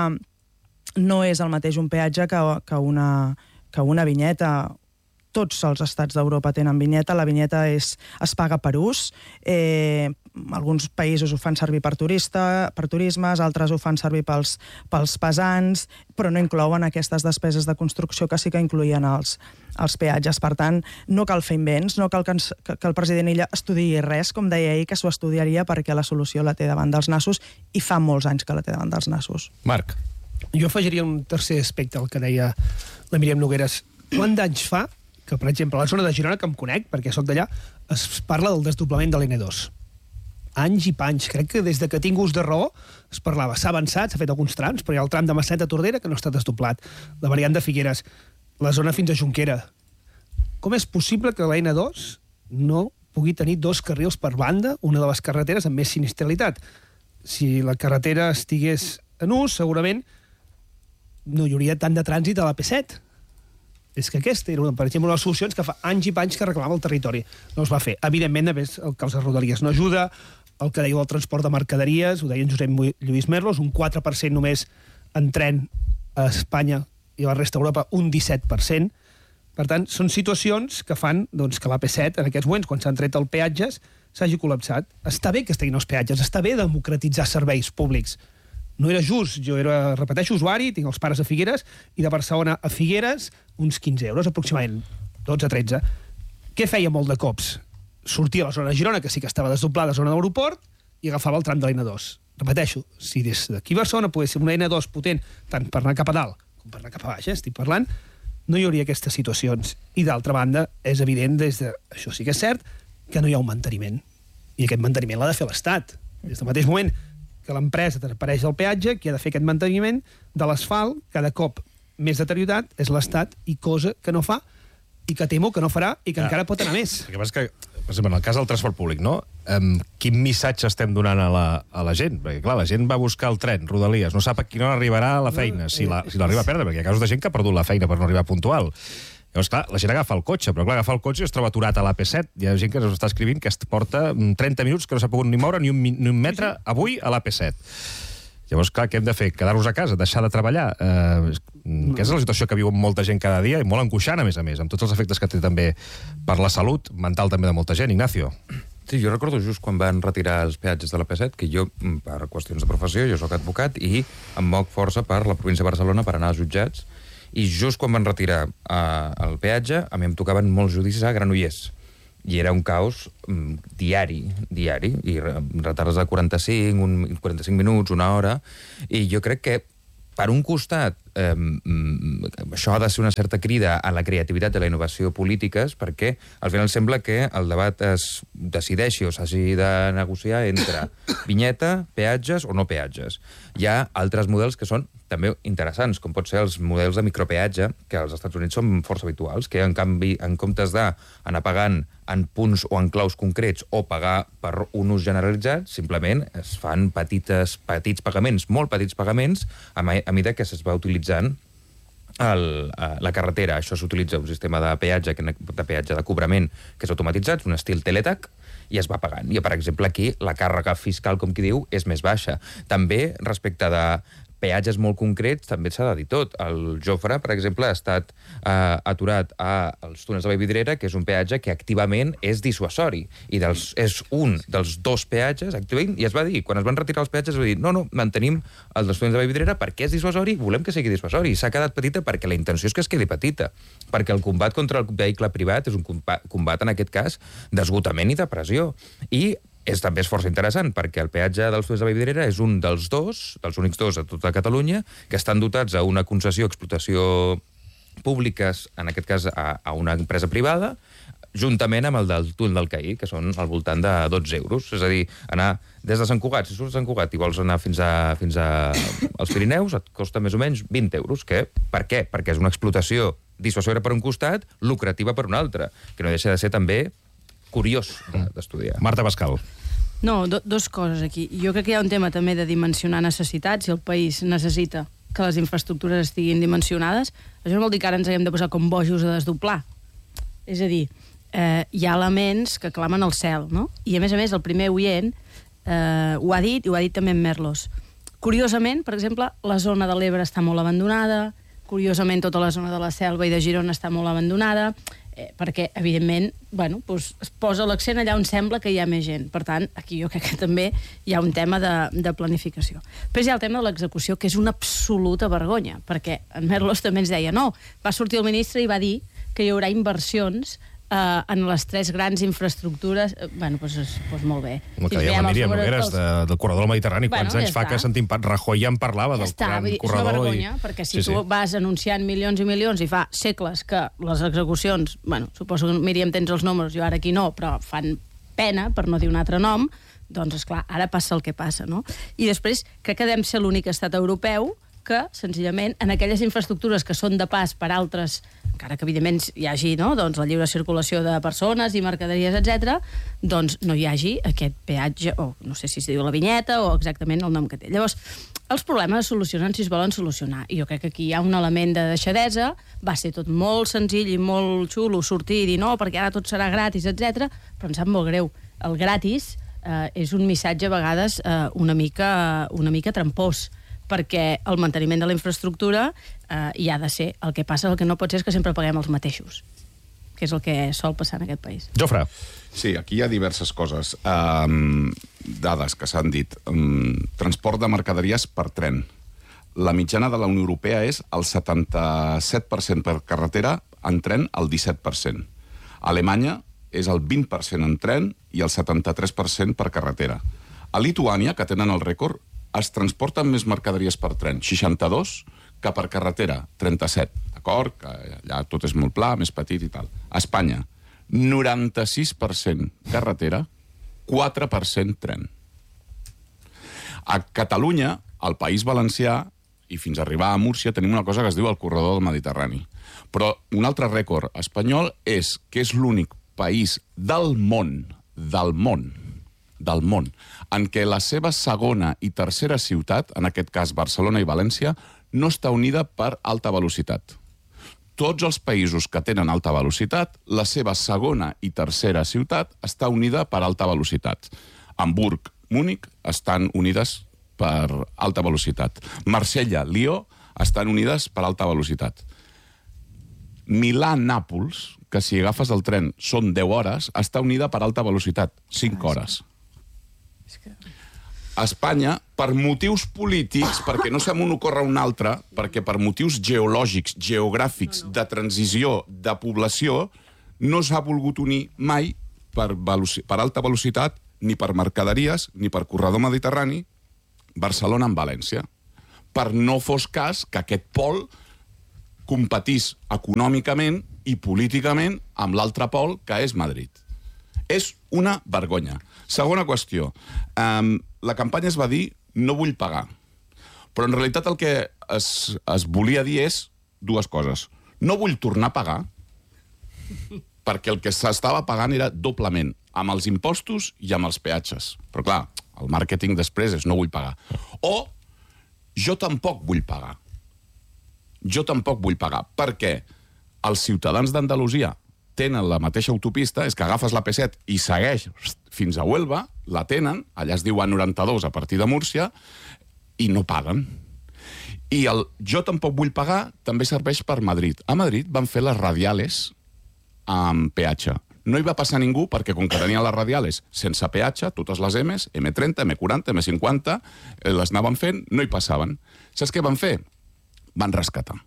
no és el mateix un peatge que, que, una, que una vinyeta. Tots els estats d'Europa tenen vinyeta. La vinyeta és, es paga per ús. Eh, alguns països ho fan servir per turista, per turismes, altres ho fan servir pels, pels pesants, però no inclouen aquestes despeses de construcció que sí que incloïen els, els peatges. Per tant, no cal fer invents, no cal que, ens, que, que el president Illa estudiï res, com deia ell, que s'ho estudiaria perquè la solució la té davant dels nassos, i fa molts anys que la té davant dels nassos. Marc. Jo afegiria un tercer aspecte al que deia la Míriam Nogueras. Quant d'anys fa que, per exemple, a la zona de Girona, que em conec, perquè sóc d'allà, es parla del desdoblament de l'N dos? Anys i panys. Crec que des de que tinc ús de raó es parlava. S'ha avançat, s'ha fet alguns trams, però hi ha el tram de Maçanet a Tordera que no està desdoblat. La variant de Figueres, la zona fins a Junquera. Com és possible que l'N dos no pugui tenir dos carrils per banda, una de les carreteres amb més sinistralitat? Si la carretera estigués en ús, segurament no hi hauria tant de trànsit a la P set. És que aquesta era, una, per exemple, una de les solucions que fa anys i panys que reclamava el territori. No es va fer. Evidentment, a més, el que els Rodalies no ajuda, el que deia el transport de mercaderies, ho deia en Josep Lluís Merlos, un quatre per cent només en tren a Espanya i a la resta d'Europa, un disset per cent. Per tant, són situacions que fan doncs, que la P set, en aquests moments, quan s'han tret els peatges, s'hagi col·lapsat. Està bé que estiguin els peatges, està bé democratitzar serveis públics. No era just, jo era, repeteixo, usuari, tinc els pares a Figueres, i de Barcelona a Figueres, uns quinze euros, aproximadament, dotze a tretze. Què feia molt de cops? Sortia a la zona de Girona, que sí que estava desdoblada, zona d'aeroport, i agafava el tram de l'N dos. Repeteixo, si des d'aquí a Barcelona pogués ser una N dos potent, tant per anar cap a dalt com per anar cap a baix, eh, estic parlant, no hi hauria aquestes situacions. I d'altra banda, és evident, des de, això sí que és cert, que no hi ha un manteniment. I aquest manteniment l'ha de fer l'Estat. Des del mateix moment que l'empresa t'apareix el peatge, qui ha de fer aquest manteniment de l'asfalt, cada cop més deteriorat, és l'Estat, i cosa que no fa, i que temo que no farà, i que ja. encara pot anar més. El que passa és que, per exemple, en el cas del transport públic, no? Um, quin missatge estem donant a la, a la gent? Perquè, clar, la gent va buscar el tren, Rodalies, no sap a quina hora arribarà a la feina, si la, si l'arriba a perdre, perquè hi ha casos de gent que ha perdut la feina per no arribar puntual. Llavors, clar, la gent agafa el cotxe, però clar, agafa el cotxe i es troba aturat a la P set. Hi ha gent que ens està escrivint que es porta trenta minuts que no s'ha pogut ni moure ni un, ni un metre avui a la P set. Llavors, clar, què hem de fer? Quedar-nos a casa? Deixar de treballar? Eh, aquesta és la situació que viu molta gent cada dia i molt angoixant, a més a més, amb tots els efectes que té també per la salut mental també de molta gent. Ignacio. Sí, jo recordo just quan van retirar els peatges de la P set, que jo, per qüestions de professió, jo sóc advocat i em moc força per la província de Barcelona per anar als jutjats, I just quan van retirar uh, el peatge, a mi em tocaven molts judicis a Granollers. I era un caos um, diari, diari, i retardes de quaranta-cinc, un, quaranta-cinc minuts, una hora, i jo crec que, per un costat, eh, això ha de ser una certa crida a la creativitat i a la innovació polítiques, perquè al final sembla que el debat es decideixi o s'hagi de negociar entre vinyeta, peatges o no peatges. Hi ha altres models que són també interessants, com pot ser els models de micropeatge, que als Estats Units són força habituals, que en canvi, en comptes d'anar pagant en punts o en claus concrets o pagar per un ús generalitzat, simplement es fan petites, petits pagaments, molt petits pagaments, a, a mesura que es va utilitzant el, la carretera. Això s'utilitza un sistema de peatge, de peatge de cobrament, que és automatitzat, un estil Teletac, i es va pagant. I, per exemple, aquí la càrrega fiscal, com qui diu, és més baixa. També, respecte de peatges molt concrets, també s'ha de dir tot. El Jofre, per exemple, ha estat eh, aturat als túnels de Vallvidrera, que és un peatge que activament és dissuasori. I dels, és un dels dos peatges, activament, i es va dir, quan es van retirar els peatges, es va dir, no, no, mantenim el dels túnels de Vallvidrera perquè és dissuasori, volem que sigui dissuasori. I s'ha quedat petita perquè la intenció és que es quedi petita. Perquè el combat contra el vehicle privat és un combat, combat en aquest cas, d'esgotament i de pressió. I és també és força interessant, perquè el peatge dels túnels de Vallvidrera és un dels dos, dels únics dos a tota Catalunya, que estan dotats a una concessió, explotació públiques, en aquest cas a, a una empresa privada, juntament amb el del túnel del Caí, que són al voltant de dotze euros. És a dir, anar des de Sant Cugat, si surts de Sant Cugat i vols anar fins a, fins a als Pirineus, et costa més o menys vint euros. Que, per què? Perquè és una explotació dissuasòria per un costat, lucrativa per un altre, que no deixa de ser també curiós d'estudiar. Marta Pascal. No, do, dos coses aquí. Jo crec que hi ha un tema també de dimensionar necessitats, i el país necessita que les infraestructures estiguin dimensionades. Això no vol dir que ara ens haguem de posar com bojos a desdoblar. És a dir, eh, hi ha elements que clamen al cel, no? I a més a més, el primer oient eh, ho ha dit, i ho ha dit també en Merlos. Curiosament, per exemple, la zona de l'Ebre està molt abandonada, curiosament tota la zona de la Selva i de Girona està molt abandonada, eh, perquè, evidentment, bueno, doncs es posa l'accent allà on sembla que hi ha més gent. Per tant, aquí jo crec que també hi ha un tema de, de planificació. Després hi ha el tema de l'execució, que és una absoluta vergonya, perquè en Merlos també ens deia, no, va sortir el ministre i va dir que hi haurà inversions Uh, en les tres grans infraestructures. Uh, bueno, doncs, doncs molt bé. El que deia la Míriam Nogueres, de, del corredor del Mediterrani. Bueno, quants anys ja fa que sentim... Rajoy ja en parlava ja del està, gran corredor. És una vergonya, i... perquè si sí, tu sí. vas anunciant milions i milions i fa segles que les execucions, bueno, suposo que Míriam tens els números, jo ara aquí no, però fan pena, per no dir un altre nom, doncs, esclar, ara passa el que passa, no? I després, crec que devem ser l'únic estat europeu que, senzillament, en aquelles infraestructures que són de pas per altres, encara que, evidentment, hi hagi no? doncs, la lliure circulació de persones i mercaderies, etcètera, doncs no hi hagi aquest peatge, o no sé si es diu la vinyeta, o exactament el nom que té. Llavors, els problemes es solucionen si es volen solucionar. I jo crec que aquí hi ha un element de deixadesa, va ser tot molt senzill i molt xulo sortir i dir no, perquè ara tot serà gratis, etcètera, però em sap molt greu. El gratis eh, és un missatge, a vegades, eh, una mica, una mica trampós, perquè el manteniment de la infraestructura eh, hi ha de ser. El que passa, el que no pot ser és que sempre paguem els mateixos, que és el que sol passar en aquest país. Jofre. Sí, aquí hi ha diverses coses. Um, dades que s'han dit. Um, transport de mercaderies per tren. La mitjana de la Unió Europea és el setanta-set per cent per carretera, en tren el disset per cent. A Alemanya és el vint per cent en tren i el setanta-tres per cent per carretera. A Lituània, que tenen el rècord, es transporten més mercaderies per tren, seixanta-dos, que per carretera, trenta-set. D'acord? Que allà tot és molt pla, més petit i tal. A Espanya, noranta-sis per cent carretera, quatre per cent tren. A Catalunya, al País Valencià, i fins a arribar a Múrcia, tenim una cosa que es diu el corredor del Mediterrani. Però un altre rècord espanyol és que és l'únic país del món, del món, del món, en què la seva segona i tercera ciutat, en aquest cas Barcelona i València, no està unida per alta velocitat. Tots els països que tenen alta velocitat, la seva segona i tercera ciutat està unida per alta velocitat. Hamburg, Múnich estan unides per alta velocitat. Marsella, Lió estan unides per alta velocitat. Milà, Nàpols, que si agafes el tren són deu hores, està unida per alta velocitat, cinc hores. a Espanya, per motius polítics, perquè no se m'ho ocorre un altre, perquè per motius geològics, geogràfics, de transició, de població, no s'ha volgut unir mai per, per alta velocitat, ni per mercaderies, ni per corredor mediterrani, Barcelona amb València. Per no fos cas que aquest pol competís econòmicament i políticament amb l'altre pol, que és Madrid. És una vergonya. Segona qüestió. Um, la campanya es va dir no vull pagar. Però en realitat el que es, es volia dir és dues coses. No vull tornar a pagar, perquè el que s'estava pagant era doblement, amb els impostos i amb els peatges. Però clar, el màrqueting després és no vull pagar. O jo tampoc vull pagar. Jo tampoc vull pagar, perquè els ciutadans d'Andalusia tenen la mateixa autopista, és que agafes la P set i segueix fins a Huelva, la tenen, allà es diu A noranta-dos a partir de Múrcia, i no paguen. I el jo tampoc vull pagar també serveix per Madrid. A Madrid van fer les radiales amb peatge. No hi va passar ningú perquè, com que tenien les radiales sense peatge, totes les M's, eme trenta, eme quaranta, eme cinquanta, les anaven fent, no hi passaven. Saps què van fer? Van rescatar.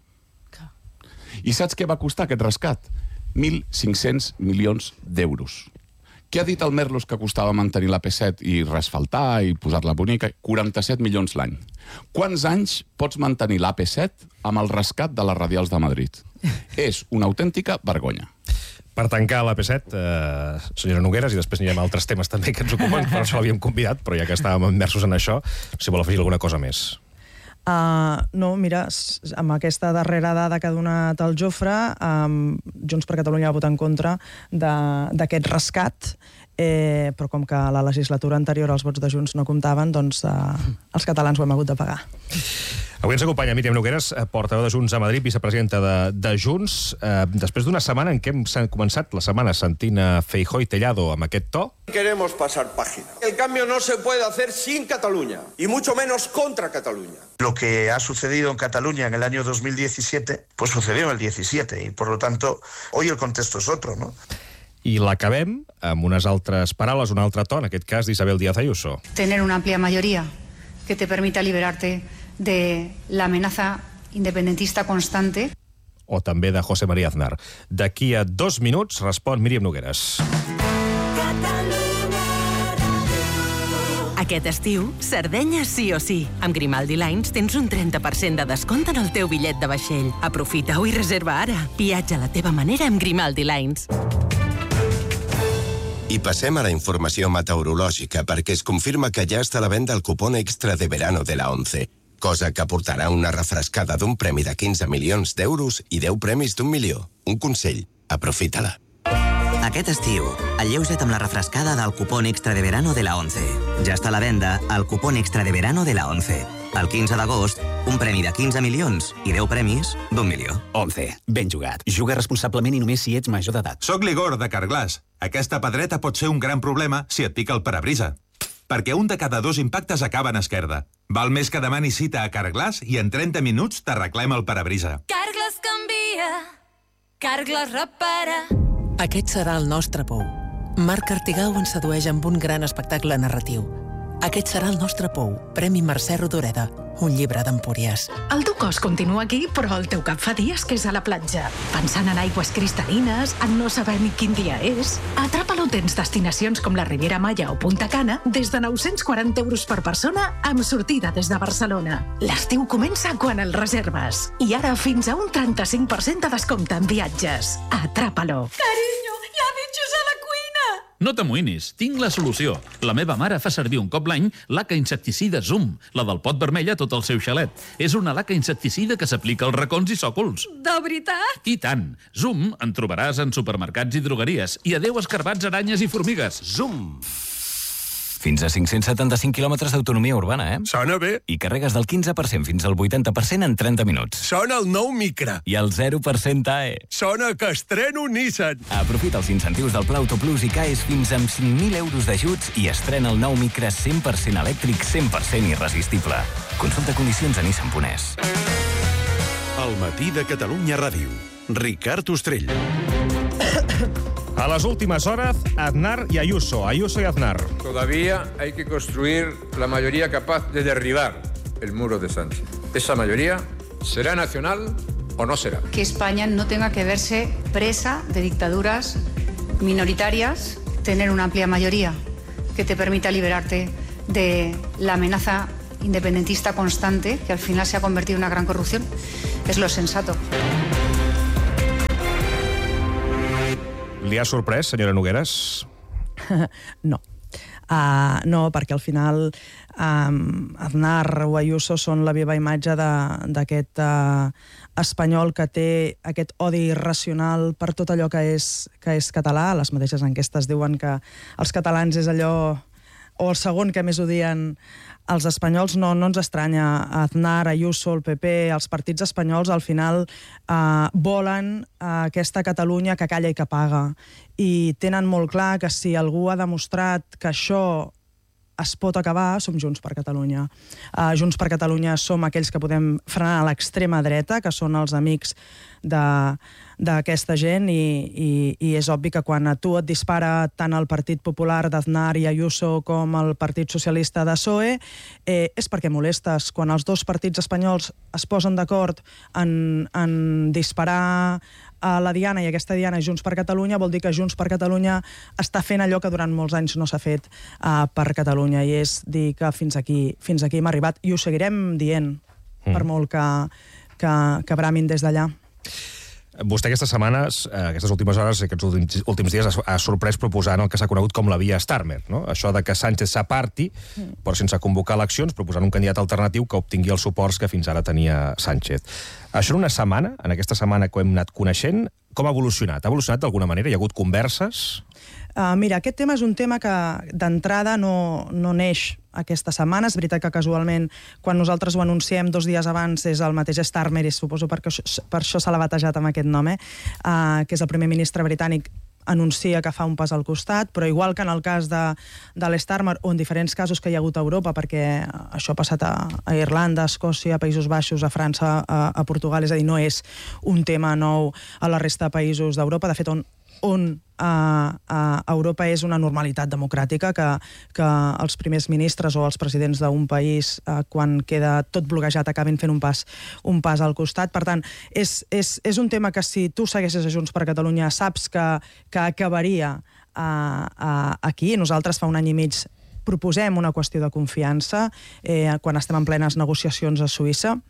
I saps què va costar aquest rescat? mil cinc-cents milions d'euros. Què ha dit el Merlos que costava mantenir la P set i resfaltar i posar-la bonica? quaranta-set milions l'any. Quants anys pots mantenir la P set amb el rescat de les radials de Madrid? És una autèntica vergonya. Per tancar la P set, eh, senyora Nogueras, i després anirem a altres temes també que ens ocupen, per això l'havíem convidat, però ja que estàvem immersos en això, si vol afegir alguna cosa més. Uh, no, mira, amb aquesta darrera dada que ha donat el Jofre, um, Junts per Catalunya va votar en contra d'aquest rescat, eh, però com que a la legislatura anterior els vots de Junts no comptaven, doncs uh, els catalans ho hem hagut de pagar. Avui ens acompanya Míriam Nogueras, portaveu de Junts a Madrid, vicepresidenta de, de Junts. Eh, després d'una setmana en què hem començat la setmana sentint a Feijóo i Tellado amb aquest to. Queremos pasar página. El cambio no se puede hacer sin Cataluña, y mucho menos contra Cataluña. Lo que ha sucedido en Cataluña en el año dos mil diecisiete, pues sucedió en el diecisiete, y por lo tanto, hoy el contexto es otro, ¿no? I l'acabem amb unes altres paraules, un altre to, en aquest cas d'Isabel Díaz Ayuso. Tener una amplia mayoría que te permita liberarte de la amenaza independentista constante. O també de José María Aznar. D'aquí a dos minuts respon Míriam Nogueras. Aquest estiu, Sardenya sí o sí. Amb Grimaldi Lines tens un trenta per cent de descompte en el teu bitllet de vaixell. Aprofita-ho i reserva ara. Viatja a la teva manera amb Grimaldi Lines. I passem a la informació meteorològica, perquè es confirma que ja està a la venda el cupón extra de verano de la ONCE, cosa que aportarà una refrescada d'un premi de quinze milions d'euros i deu premis d'un milió. Un consell, aprofita-la. Aquest estiu, alleuja't amb la refrescada del cupón extra de verano de la ONCE. Ja està a la venda el cupón extra de verano de la ONCE. El quinze d'agost, un premi de quinze milions i deu premis d'un milió. ONCE. Ben jugat. Juga responsablement i només si ets major d'edat. Soc l'Igor, de Carglass. Aquesta pedreta pot ser un gran problema si et pica el parabrisa. Perquè un de cada dos impactes acaba en esquerda. Val més que demanis cita a Carglass i en trenta minuts t'arreglem el parabrisa. Carglass canvia. Carglass repara. Aquest serà el nostre pou. Marc Artigau ens sedueix amb un gran espectacle narratiu. Aquest serà el nostre pou. Premi Mercè Rodoreda. Un llibre d'Empúries. El teu cos continua aquí, però el teu cap fa dies que és a la platja. Pensant en aigües cristal·lines, en no saber ni quin dia és. Atrapa-lo tens destinacions com la Riviera Maya o Punta Cana des de nou-cents quaranta euros per persona amb sortida des de Barcelona. L'estiu comença quan el reserves. I ara fins a un trenta-cinc per cent de descompte en viatges. Atrapa-lo. Carinyo, hi ha bitxos a la cuina! No t'amoïnis, tinc la solució. La meva mare fa servir un cop l'any laca insecticida Zoom, la del pot vermell a tot el seu xalet. És una laca insecticida que s'aplica als racons i sòcols. De veritat? I tant. Zoom en trobaràs en supermercats i drogueries. I adeu escarbats, aranyes i formigues. Zoom. Fins a cinc-cents setanta-cinc quilòmetres d'autonomia urbana, eh? Sona bé. I carregues del quinze per cent fins al vuitanta per cent en trenta minuts. Sona el nou Micra. I el zero per cent A E. Sona que estreno Nissan. Aprofita els incentius del Pla Autoplus i caes fins amb cinc mil euros d'ajuts i estrena el nou Micra cent per cent elèctric, cent per cent irresistible. Consulta condicions a Nissan punt es. El matí de Catalunya Ràdio. Ricard Ostrell. A las últimas horas, Aznar y Ayuso. Ayuso y Aznar. Todavía hay que construir la mayoría capaz de derribar el muro de Sánchez. Esa mayoría será nacional o no será. Que España no tenga que verse presa de dictaduras minoritarias, tener una amplia mayoría que te permita liberarte de la amenaza independentista constante, que al final se ha convertido en una gran corrupción, es lo sensato. Li ha sorprès, senyora Nogueras? No. Uh, no, perquè al final um, Aznar o Ayuso són la viva imatge d'aquest uh, espanyol que té aquest odi irracional per tot allò que és, que és català. Les mateixes enquestes diuen que els catalans és allò, o el segon que més odien els espanyols. No, no ens estranya. Aznar, Ayuso, el P P, els partits espanyols al final eh, volen eh, aquesta Catalunya que calla i que paga. I tenen molt clar que si algú ha demostrat que això es pot acabar, som Junts per Catalunya. Uh, Junts per Catalunya som aquells que podem frenar l'extrema dreta, que són els amics d'aquesta gent, i, i, i és obvi que quan a tu et dispara tant el Partit Popular d'Aznar i Ayuso com el Partit Socialista de P S O E, eh, és perquè molestes. Quan els dos partits espanyols es posen d'acord en, en disparar a la diana, i aquesta diana és Junts per Catalunya, vol dir que Junts per Catalunya està fent allò que durant molts anys no s'ha fet uh, per Catalunya, i és dir que fins aquí, fins aquí hem arribat, i ho seguirem dient, mm. per molt que, que, que bramin des d'allà. Vostè aquestes setmanes, aquestes últimes hores, aquests últims, últims dies, ha sorprès proposant el que s'ha conegut com la via Starmer, no? Això de que Sánchez s'aparti, mm. però sense convocar eleccions, proposant un candidat alternatiu que obtingui els suports que fins ara tenia Sánchez. Això en una setmana, en aquesta setmana que ho hem anat coneixent, com ha evolucionat? Ha evolucionat d'alguna manera? Hi ha hagut converses? Uh, mira, aquest tema és un tema que d'entrada no, no neix aquesta setmana. És veritat que casualment, quan nosaltres ho anunciem dos dies abans, és el mateix Starmer, i suposo perquè per això se l'ha batejat amb aquest nom, eh? uh, que és el primer ministre britànic, anuncia que fa un pas al costat, però igual que en el cas de, de l'Starmer, o en diferents casos que hi ha hagut a Europa, perquè això ha passat a, a Irlanda, a Escòcia, a Països Baixos, a França, a, a Portugal, és a dir, no és un tema nou a la resta de països d'Europa. De fet, on on a, a Europa és una normalitat democràtica que, que els primers ministres o els presidents d'un país, eh, quan queda tot bloquejat, acabin fent un pas, un pas al costat. Per tant, és, és, és un tema que si tu segueixes a Junts per Catalunya saps que, que acabaria eh, eh, aquí. Nosaltres fa un any i mig proposem una qüestió de confiança eh, quan estem en plenes negociacions a Suïssa.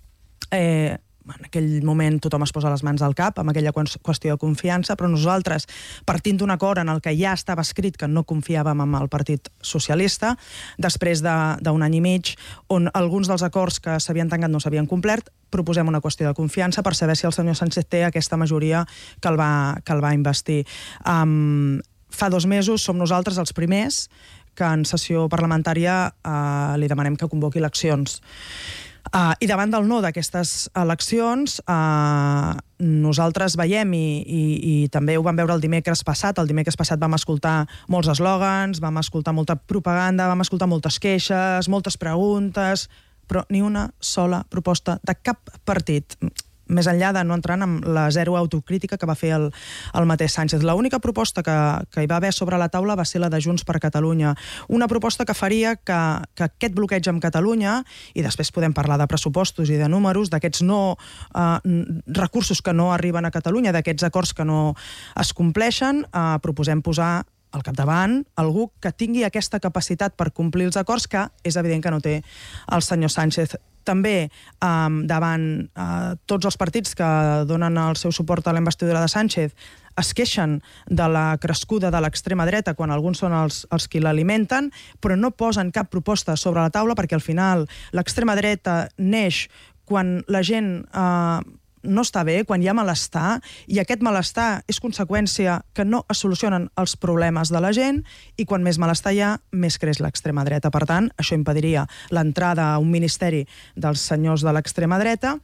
Eh, en aquell moment tothom es posa les mans al cap amb aquella qüestió de confiança, però nosaltres, partint d'un acord en el que ja estava escrit que no confiàvem en el Partit Socialista, després d'un any i mig, on alguns dels acords que s'havien tancat no s'havien complert, proposem una qüestió de confiança per saber si el senyor Sánchez té aquesta majoria que el va, que el va investir. Um, fa dos mesos som nosaltres els primers que en sessió parlamentària uh, li demanem que convoqui eleccions. Uh, I davant del no d'aquestes eleccions, uh, nosaltres veiem, i, i, i també ho vam veure el dimecres passat, el dimecres passat vam escoltar molts eslògans, vam escoltar molta propaganda, vam escoltar moltes queixes, moltes preguntes, però ni una sola proposta de cap partit, més enllà de no entrant en la zero autocrítica que va fer el, el mateix Sánchez. L'única proposta que, que hi va haver sobre la taula va ser la de Junts per Catalunya. Una proposta que faria que, que aquest bloqueig amb Catalunya, i després podem parlar de pressupostos i de números, d'aquests no eh, recursos que no arriben a Catalunya, d'aquests acords que no es compleixen, eh, proposem posar al capdavant algú que tingui aquesta capacitat per complir els acords, que és evident que no té el senyor Sánchez. També um, davant uh, tots els partits que donen el seu suport a la investidura de Sánchez es queixen de la crescuda de l'extrema dreta quan alguns són els, els qui l'alimenten, però no posen cap proposta sobre la taula, perquè al final l'extrema dreta neix quan la gent uh, no està bé, quan hi ha malestar, i aquest malestar és conseqüència que no es solucionen els problemes de la gent, i quan més malestar hi ha, més creix l'extrema dreta. Per tant, això impediria l'entrada a un ministeri dels senyors de l'extrema dreta.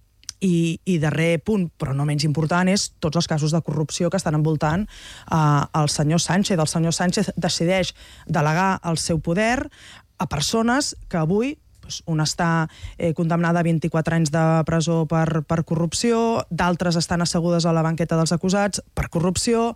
I, i darrer punt, però no menys important, és tots els casos de corrupció que estan envoltant eh, el senyor Sánchez. El senyor Sánchez decideix delegar el seu poder a persones que avui una està eh, condemnada a vint-i-quatre anys de presó per, per corrupció, d'altres estan assegudes a la banqueta dels acusats per corrupció,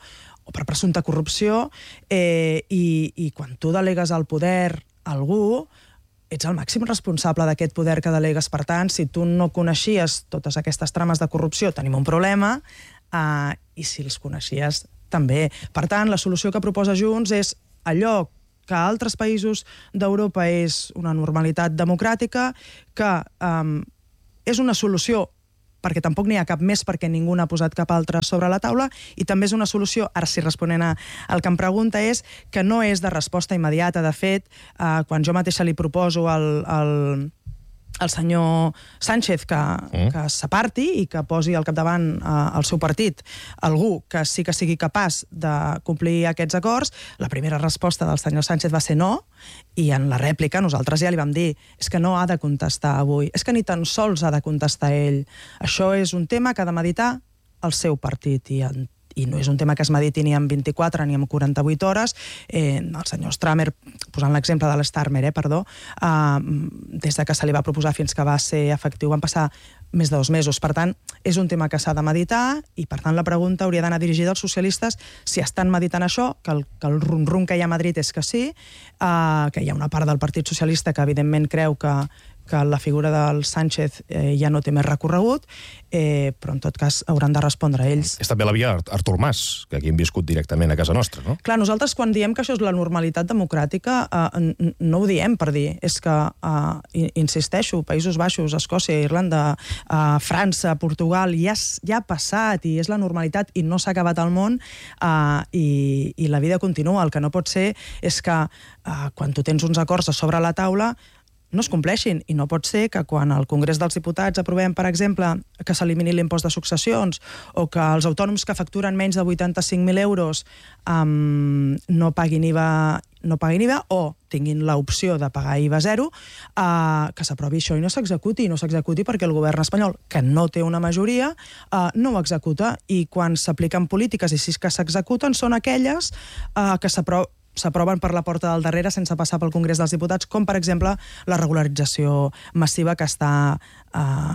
o per presumpta corrupció, eh, i, i quan tu delegues el poder a algú, ets el màxim responsable d'aquest poder que delegues. Per tant, si tu no coneixies totes aquestes trames de corrupció, tenim un problema, eh, i si els coneixies, també. Per tant, la solució que proposa Junts és allò que a altres països d'Europa és una normalitat democràtica, que eh, és una solució perquè tampoc n'hi ha cap més, perquè ningú n'ha posat cap altra sobre la taula, i també és una solució, ara sí responent al que em pregunta, és que no és de resposta immediata. De fet, eh, quan jo mateixa li proposo al, al, al senyor Sánchez que, mm. que s'aparti i que posi al capdavant eh, el seu partit algú que sí que sigui capaç de complir aquests acords, la primera resposta del senyor Sánchez va ser no, i en la rèplica nosaltres ja li vam dir és que no ha de contestar avui, és que ni tan sols ha de contestar ell. Això és un tema que ha de meditar el seu partit, i en i no és un tema que es mediti ni en vint-i-quatre ni en quaranta-vuit hores. Eh, el senyor Stramer, posant l'exemple de l'Starmer, eh, perdó, eh, des de que se li va proposar fins que va ser efectiu van passar més de dos mesos. Per tant, és un tema que s'ha de meditar, i per tant la pregunta hauria d'anar dirigida als socialistes si estan meditant això, que el, que el rum-rum que hi ha a Madrid és que sí, eh, que hi ha una part del Partit Socialista que evidentment creu que que la figura del Sánchez eh, ja no té més recorregut, eh, però en tot cas hauran de respondre a ells. És també la via Artur Mas, que aquí hem viscut directament a casa nostra, no? Clar, nosaltres quan diem que això és la normalitat democràtica, eh, no ho diem per dir, és que, eh, insisteixo, Països Baixos, Escòcia, Irlanda, eh, França, Portugal, ja, ja ha passat i és la normalitat i no s'ha acabat el món, eh, i, i la vida continua. El que no pot ser és que eh, quan tu tens uns acords a sobre la taula no es compleixin, i no pot ser que quan al Congrés dels Diputats aprovem, per exemple, que s'elimini l'impost de successions, o que els autònoms que facturen menys de vuitanta-cinc mil euros um, no paguin I V A, no paguin I V A o tinguin l'opció de pagar I V A zero, uh, que s'aprovi això i no s'executi, no s'executi perquè el govern espanyol, que no té una majoria, uh, no ho executa, i quan s'apliquen polítiques i si que s'executen són aquelles uh, que s'aproven s'aproven per la porta del darrere sense passar pel Congrés dels Diputats, com per exemple la regularització massiva que està eh,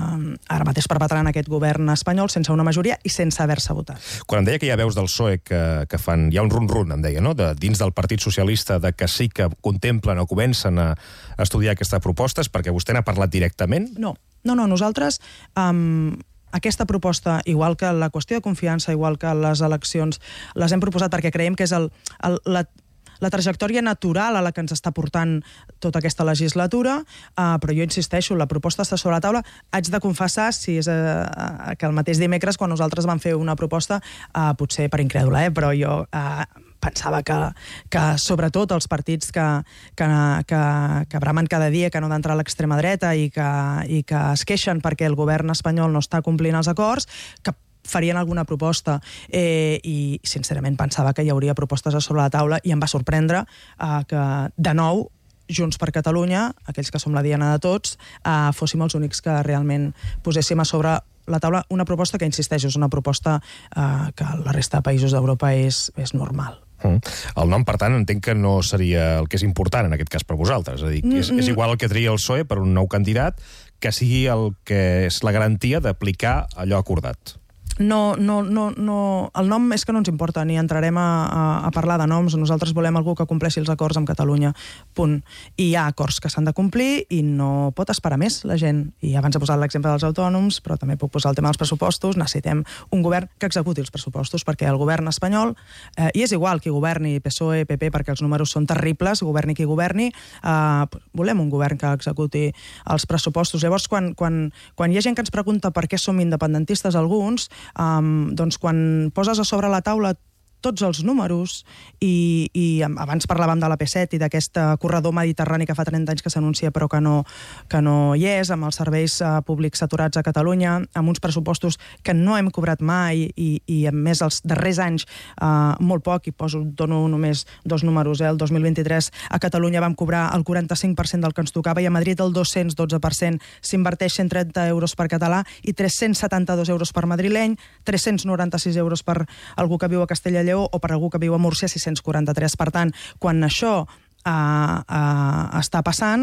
ara mateix perpetrant aquest govern espanyol sense una majoria i sense haver-se votat. Quan em deia que hi ha veus del P S O E que, que fan, hi ha un run-run, em deia, no? De, dins del Partit Socialista, de que sí que contemplen o comencen a, a estudiar aquesta proposta, és perquè vostè n'ha parlat directament? No, no, no, nosaltres... Um, aquesta proposta, igual que la qüestió de confiança, igual que les eleccions, les hem proposat perquè creiem que és el, el, la, la trajectòria natural a la que ens està portant tota aquesta legislatura, uh, però jo insisteixo, la proposta està sobre la taula. Haig de confessar, si és uh, que el mateix dimecres, quan nosaltres vam fer una proposta, uh, potser per incrèdula, eh, però jo... Uh, pensava que, que sobretot els partits que, que, que, que bramen cada dia que no d'entrar a l'extrema dreta i que, i que es queixen perquè el govern espanyol no està complint els acords, que farien alguna proposta, eh, i sincerament pensava que hi hauria propostes a sobre la taula, i em va sorprendre eh, que de nou Junts per Catalunya, aquells que som la diana de tots, eh, fóssim els únics que realment poséssim a sobre la taula una proposta que, insisteixo, és una proposta eh, que la resta de països d'Europa és, és normal. Mm. El nom, per tant, entenc que no seria el que és important en aquest cas per vosaltres. És a dir, és, és igual el que tria el P S O E per un nou candidat que sigui el que és la garantia d'aplicar allò acordat. No, no, no, no, el nom és que no ens importa, ni entrarem a, a, a parlar de noms. Nosaltres volem algú que compleixi els acords amb Catalunya, punt. I hi ha acords que s'han de complir i no pot esperar més la gent. I abans he posat l'exemple dels autònoms, però també puc posar el tema dels pressupostos. Necessitem un govern que executi els pressupostos, perquè el govern espanyol, eh, i és igual qui governi, P S O E, P P, perquè els números són terribles, governi qui governi, eh, volem un govern que executi els pressupostos. Llavors, quan, quan, quan hi ha gent que ens pregunta per què som independentistes alguns, Um, doncs quan poses a sobre la taula tots els números, i, i abans parlàvem de l'A P set i d'aquest corredor mediterrani que fa trenta anys que s'anuncia però que no, que no hi és, amb els serveis uh, públics saturats a Catalunya, amb uns pressupostos que no hem cobrat mai, i, i a més els darrers anys uh, molt poc, i poso, dono només dos números, eh? El dos mil vint-i-tres a Catalunya vam cobrar el quaranta-cinc per cent del que ens tocava, i a Madrid el dos-cents dotze per cent. S'inverteix cent trenta euros per català i tres-cents setanta-dos euros per madrileny, tres-cents noranta-sis euros per algú que viu a Castella Lleó, o per algú que viu a Múrcia, sis-cents quaranta-tres. Per tant, quan això uh, uh, està passant,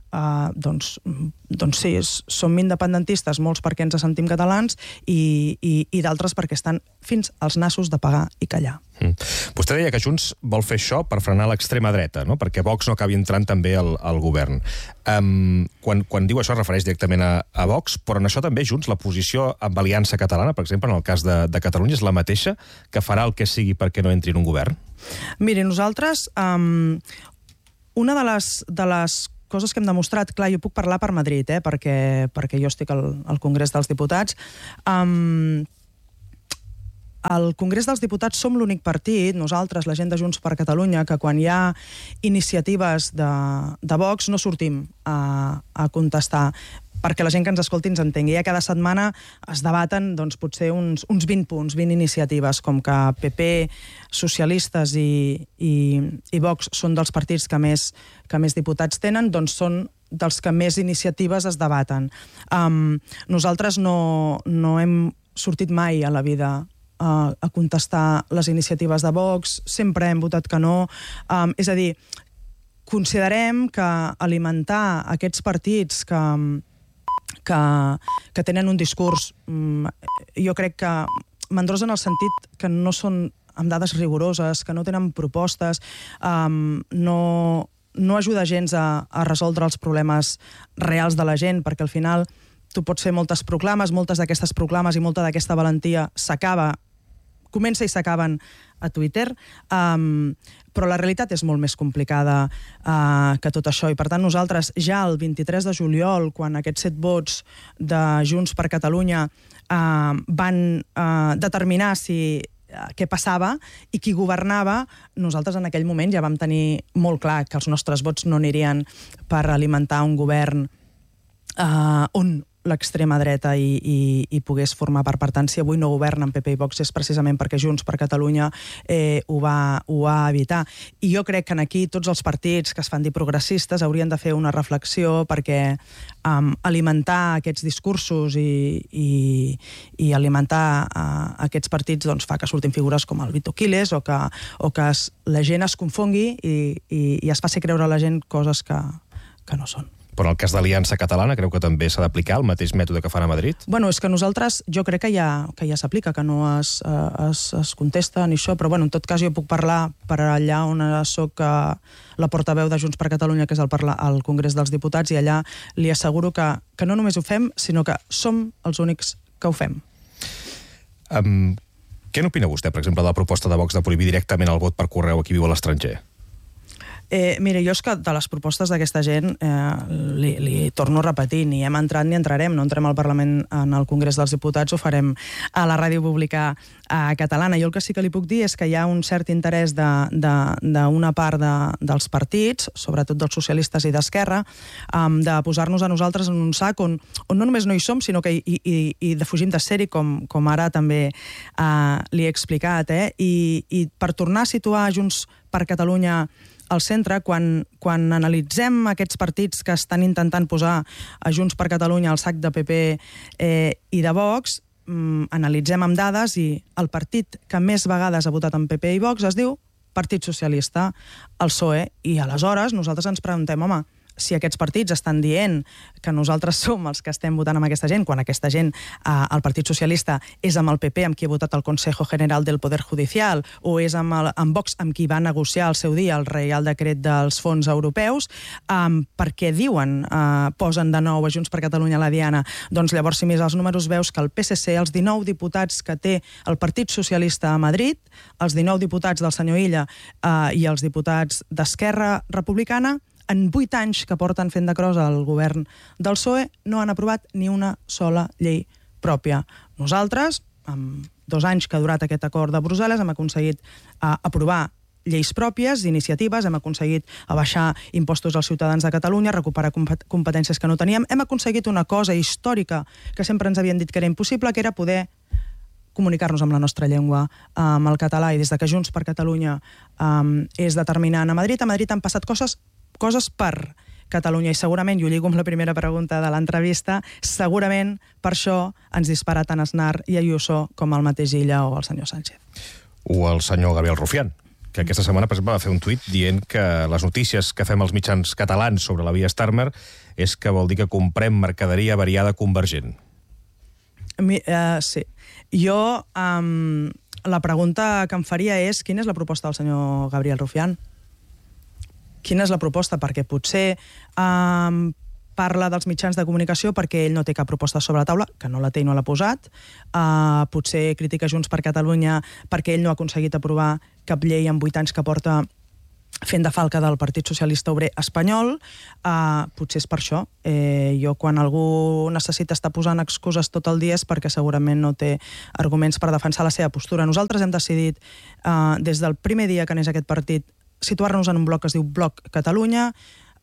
Uh, doncs, doncs sí, som independentistes, molts perquè ens sentim catalans i, i, i d'altres perquè estan fins als nassos de pagar i callar. Mm. Vostè deia que Junts vol fer això per frenar l'extrema dreta, no? Perquè Vox no acabi entrant també al, al govern. Um, quan, quan diu això es refereix directament a, a Vox, però en això també Junts, la posició amb Aliança Catalana, per exemple, en el cas de, de Catalunya, és la mateixa, que farà el que sigui perquè no entri en un govern? Miri, nosaltres, um, una de les, de les coses que hem demostrat, clar, jo puc parlar per Madrid, eh, perquè, perquè jo estic al, al Congrés dels Diputats. Um, al Congrés dels Diputats som l'únic partit, nosaltres, la gent de Junts per Catalunya, que quan hi ha iniciatives de, de Vox no sortim a, a contestar, perquè la gent que ens escolti ens entengui. Ja cada setmana es debaten doncs, potser uns, uns vint punts, vint iniciatives, com que P P, socialistes i, i, i Vox són dels partits que més, que més diputats tenen, doncs són dels que més iniciatives es debaten. Um, nosaltres no, no hem sortit mai a la vida uh, a contestar les iniciatives de Vox, sempre hem votat que no. Um, és a dir, considerem que alimentar aquests partits que... Que, que tenen un discurs, jo crec que mandrós en el sentit que no són amb dades rigoroses, que no tenen propostes, um, no, no ajuda gens a, a resoldre els problemes reals de la gent, perquè al final tu pots fer moltes proclames, moltes d'aquestes proclames i molta d'aquesta valentia s'acaba, comença i s'acaben a Twitter, um, però la realitat és molt més complicada uh, que tot això, i per tant nosaltres ja el vint-i-tres de juliol, quan aquests set vots de Junts per Catalunya uh, van uh, determinar si uh, què passava i qui governava, nosaltres en aquell moment ja vam tenir molt clar que els nostres vots no anirien per alimentar un govern uh, on l'extrema dreta i, i, i pogués formar part. Per tant, si avui no governen P P i Vox és precisament perquè Junts per Catalunya eh, ho, va, ho va evitar. I jo crec que aquí tots els partits que es fan dir progressistes haurien de fer una reflexió perquè um, alimentar aquests discursos i, i, i alimentar uh, aquests partits doncs, fa que surtin figures com el Vito Quiles o que, o que es, la gent es confongui i, i, i es faci creure a la gent coses que, que no són. Però en el cas d'Aliança Catalana creu que també s'ha d'aplicar el mateix mètode que fan a Madrid? Bueno, és que nosaltres, jo crec que ja, que ja s'aplica, que no es, es, es contesta ni això, però bueno, en tot cas jo puc parlar per allà on soc la portaveu de Junts per Catalunya, que és el, el Congrés dels Diputats, i allà li asseguro que, que no només ho fem, sinó que som els únics que ho fem. Um, què n'opina vostè, per exemple, de la proposta de Vox de prohibir directament el vot per correu a qui viu a l'estranger? Eh, mira, jo és que de les propostes d'aquesta gent eh, li, li torno a repetir, ni hem entrat ni entrarem, no entrem al Parlament en el Congrés dels Diputats, ho farem a la ràdio pública eh, catalana. Jo el que sí que li puc dir és que hi ha un cert interès d'una part de, dels partits, sobretot dels socialistes i d'Esquerra, eh, de posar-nos a nosaltres en un sac on, on no només no hi som, sinó que hi, hi, hi defugim de ser-hi, com, com ara també eh, li he explicat. Eh? I, I per tornar a situar Junts per Catalunya al centre, quan, quan analitzem aquests partits que estan intentant posar a Junts per Catalunya al sac de P P eh, i de Vox, mm, analitzem amb dades i el partit que més vegades ha votat en P P i Vox es diu Partit Socialista, el P S O E, i aleshores nosaltres ens preguntem, home, si aquests partits estan dient que nosaltres som els que estem votant amb aquesta gent, quan aquesta gent, eh, el Partit Socialista, és amb el P P, amb qui ha votat el Consejo General del Poder Judicial, o és amb, el, amb Vox, amb qui va negociar al seu dia el Reial Decret dels fons europeus, eh, perquè diuen, eh, posen de nou a Junts per Catalunya a la diana, doncs llavors, si mires els números, veus que el P S C, els dinou diputats que té el Partit Socialista a Madrid, els dinou diputats del senyor Illa eh, i els diputats d'Esquerra Republicana, en vuit anys que porten fent de crossa al govern del P S O E, no han aprovat ni una sola llei pròpia. Nosaltres, amb dos anys que ha durat aquest acord de Brussel·les, hem aconseguit uh, aprovar lleis pròpies, iniciatives, hem aconseguit abaixar impostos als ciutadans de Catalunya, recuperar competències que no teníem, hem aconseguit una cosa històrica que sempre ens havien dit que era impossible, que era poder comunicar-nos amb la nostra llengua, amb el català, i des de que Junts per Catalunya um, és determinant a Madrid, a Madrid han passat coses coses per Catalunya, i segurament, i ho lligo amb la primera pregunta de l'entrevista, segurament per això ens dispara tant Aznar i Ayuso com el mateix Illa o el senyor Sánchez. O el senyor Gabriel Rufián. que aquesta setmana, per exemple, va fer un tuit dient que les notícies que fem els mitjans catalans sobre la via Starmer és que vol dir que comprem mercaderia variada convergent. Mi, uh, sí. Jo, um, la pregunta que em faria és quina és la proposta del senyor Gabriel Rufián? Quina és la proposta? Perquè potser um, parla dels mitjans de comunicació perquè ell no té cap proposta sobre la taula, que no la té i no l'ha posat. Uh, potser critica Junts per Catalunya perquè ell no ha aconseguit aprovar cap llei en vuit anys que porta fent de falca del Partit Socialista Obrer Espanyol. Uh, potser és per això. Eh, jo, quan algú necessita estar posant excuses tot el dia és perquè segurament no té arguments per defensar la seva postura. Nosaltres hem decidit, uh, des del primer dia que neix aquest partit, situar-nos en un bloc que es diu Bloc Catalunya,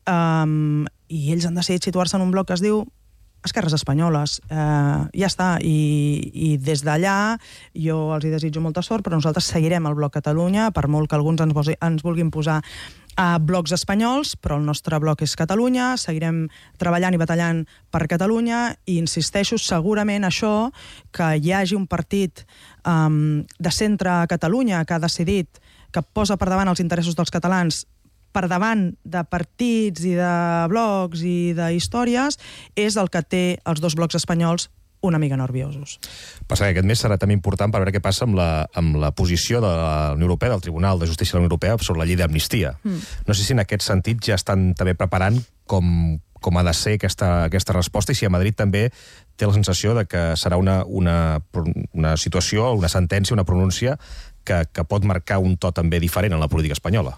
Um, i ells han decidit situar-se en un bloc que es diu Esquerres Espanyoles. Uh, ja està. I, i des d'allà jo els hi desitjo molta sort, però nosaltres seguirem el Bloc Catalunya, per molt que alguns ens, ens vulguin posar a blocs espanyols, però el nostre bloc és Catalunya, seguirem treballant i batallant per Catalunya, i insisteixo, segurament això, que hi hagi un partit um, de centre a Catalunya que ha decidit, que posa per davant els interessos dels catalans per davant de partits i de blocs i d'històries, és el que té els dos blocs espanyols una mica nerviosos. Passa que aquest mes serà també important per veure què passa amb la, amb la posició de la Unió Europea, del Tribunal de Justícia de la Unió Europea, sobre la llei d'amnistia. Mm. No sé si en aquest sentit ja estan també preparant com, com ha de ser aquesta, aquesta resposta, i si a Madrid també té la sensació de que serà una, una, una situació, una sentència, una pronúncia que, que pot marcar un to també diferent en la política espanyola.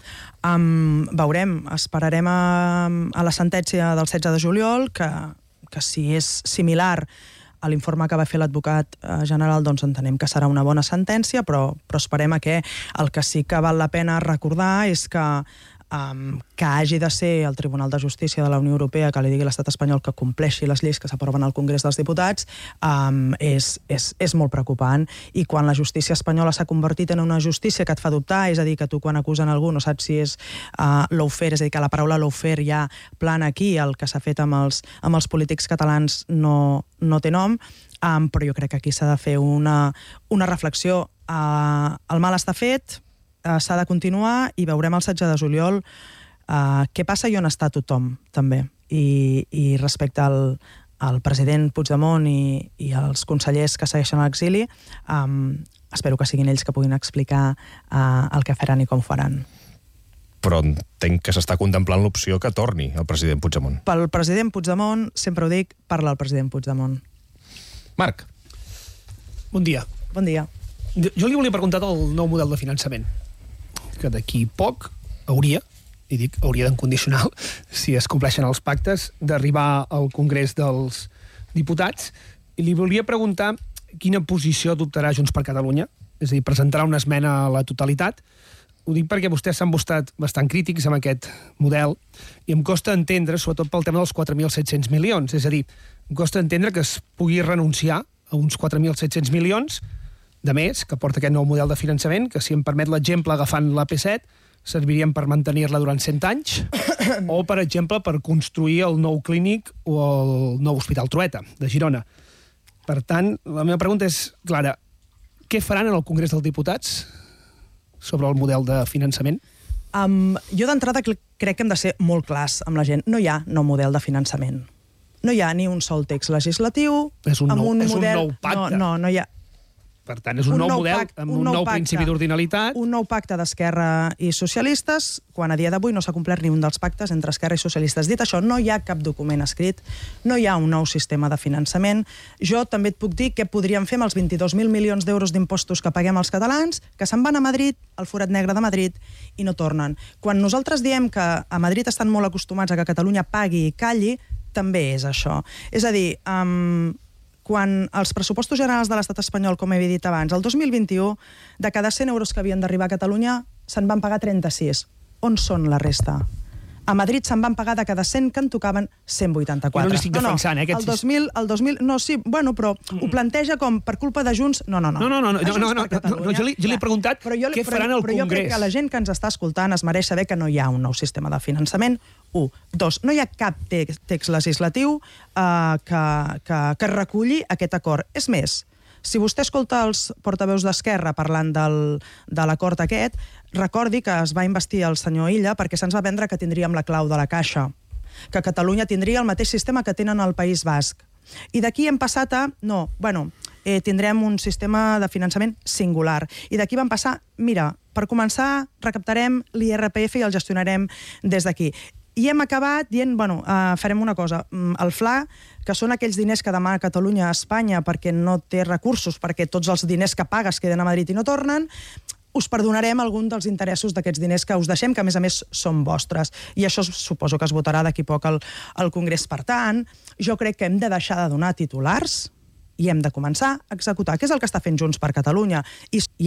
Um, veurem, esperarem a, a la sentència del setze de juliol, que, que si és similar a l'informe que va fer l'advocat general, doncs entenem que serà una bona sentència, però, però esperem a que el que sí que val la pena recordar és que Um, que hagi de ser el Tribunal de Justícia de la Unió Europea que li digui a l'estat espanyol que compleixi les lleis que s'aproven al Congrés dels Diputats, um, és, és, és molt preocupant. I quan la justícia espanyola s'ha convertit en una justícia que et fa dubtar, és a dir, que tu quan acusen algú no saps si és uh, lawfare, és a dir, que la paraula lawfare ja plana aquí, el que s'ha fet amb els, amb els polítics catalans no, no té nom, um, però jo crec que aquí s'ha de fer una, una reflexió. Uh, el mal està fet, Uh, s'ha de continuar, i veurem el setze de juliol uh, què passa i on està tothom, també. I, i respecte al, al president Puigdemont i, i als consellers que segueixen a l'exili, um, espero que siguin ells que puguin explicar uh, el que faran i com faran. Però entenc que s'està contemplant l'opció que torni el president Puigdemont. Pel president Puigdemont, sempre ho dic, parla el president Puigdemont. Marc. Bon dia. Bon dia. Jo li volia preguntar del nou model de finançament, que d'aquí poc hauria, i dic hauria d'incondicional, si es compleixen els pactes, d'arribar al Congrés dels Diputats. I li volia preguntar quina posició adoptarà Junts per Catalunya, és a dir, presentarà una esmena a la totalitat. Ho dic perquè vostès s'han mostrat bastant crítics amb aquest model, i em costa entendre, sobretot pel tema dels quatre mil set-cents milions, és a dir, em costa entendre que es pugui renunciar a uns quatre mil set-cents milions de més, que porta aquest nou model de finançament, que si em permet l'exemple agafant l'A P set, servirien per mantenir-la durant cent anys, o, per exemple, per construir el nou clínic o el nou Hospital Trueta, de Girona. Per tant, la meva pregunta és clara. Què faran en el Congrés dels Diputats sobre el model de finançament? Um, jo d'entrada crec que hem de ser molt clars amb la gent. No hi ha nou model de finançament. No hi ha ni un sol text legislatiu... És un, nou, un és model... un nou pacte. No, no, no hi ha... Per tant, és un, un nou, nou model pacte, amb un, un nou, nou principi d'ordinalitat. Un nou pacte d'Esquerra i socialistes, quan a dia d'avui no s'ha complert ni un dels pactes entre Esquerra i socialistes. Dit això, no hi ha cap document escrit, no hi ha un nou sistema de finançament. Jo també et puc dir què podríem fer amb els vint-i-dos mil milions d'euros d'impostos que paguem als catalans, que se'n van a Madrid, al forat negre de Madrid, i no tornen. Quan nosaltres diem que a Madrid estan molt acostumats a que Catalunya pagui i calli, també és això. És a dir... Um, quan els pressupostos generals de l'estat espanyol, com he dit abans, el dos mil vint-i-u, de cada cent euros que havien d'arribar a Catalunya, se'n van pagar trenta-sis. On són la resta? A Madrid se'n van pagar de cada cent que en tocaven cent vuitanta-quatre. Jo no l'estic defensant, eh? El dos mil, el dos mil, no, sí, bueno, però ho planteja com per culpa de Junts... No, no, no. No, no, no, no, no, no, no jo, li, jo li he preguntat però jo, què faran al Congrés. Però jo crec que la gent que ens està escoltant es mereix saber que no hi ha un nou sistema de finançament. Un. Dos, no hi ha cap text legislatiu uh, que, que, que reculli aquest acord. És més, Si vostè escolta els portaveus d'Esquerra parlant del, de l'acord aquest, recordi que es va investir el senyor Illa perquè se'ns va vendre que tindríem la clau de la caixa, que Catalunya tindria el mateix sistema que tenen al País Basc. I d'aquí hem passat a... No, bueno, eh, tindrem un sistema de finançament singular. I d'aquí vam passar, mira, per començar, recaptarem l'I R P F i el gestionarem des d'aquí. I hem acabat dient, bueno, uh, farem una cosa, el F L A, que són aquells diners que demana Catalunya a Espanya perquè no té recursos, perquè tots els diners que pagues queden a Madrid i no tornen, us perdonarem algun dels interessos d'aquests diners que us deixem, que a més a més són vostres. I això suposo que es votarà d'aquí poc al, al Congrés. Per tant, jo crec que hem de deixar de donar titulars i hem de començar a executar, que és el que està fent Junts per Catalunya. I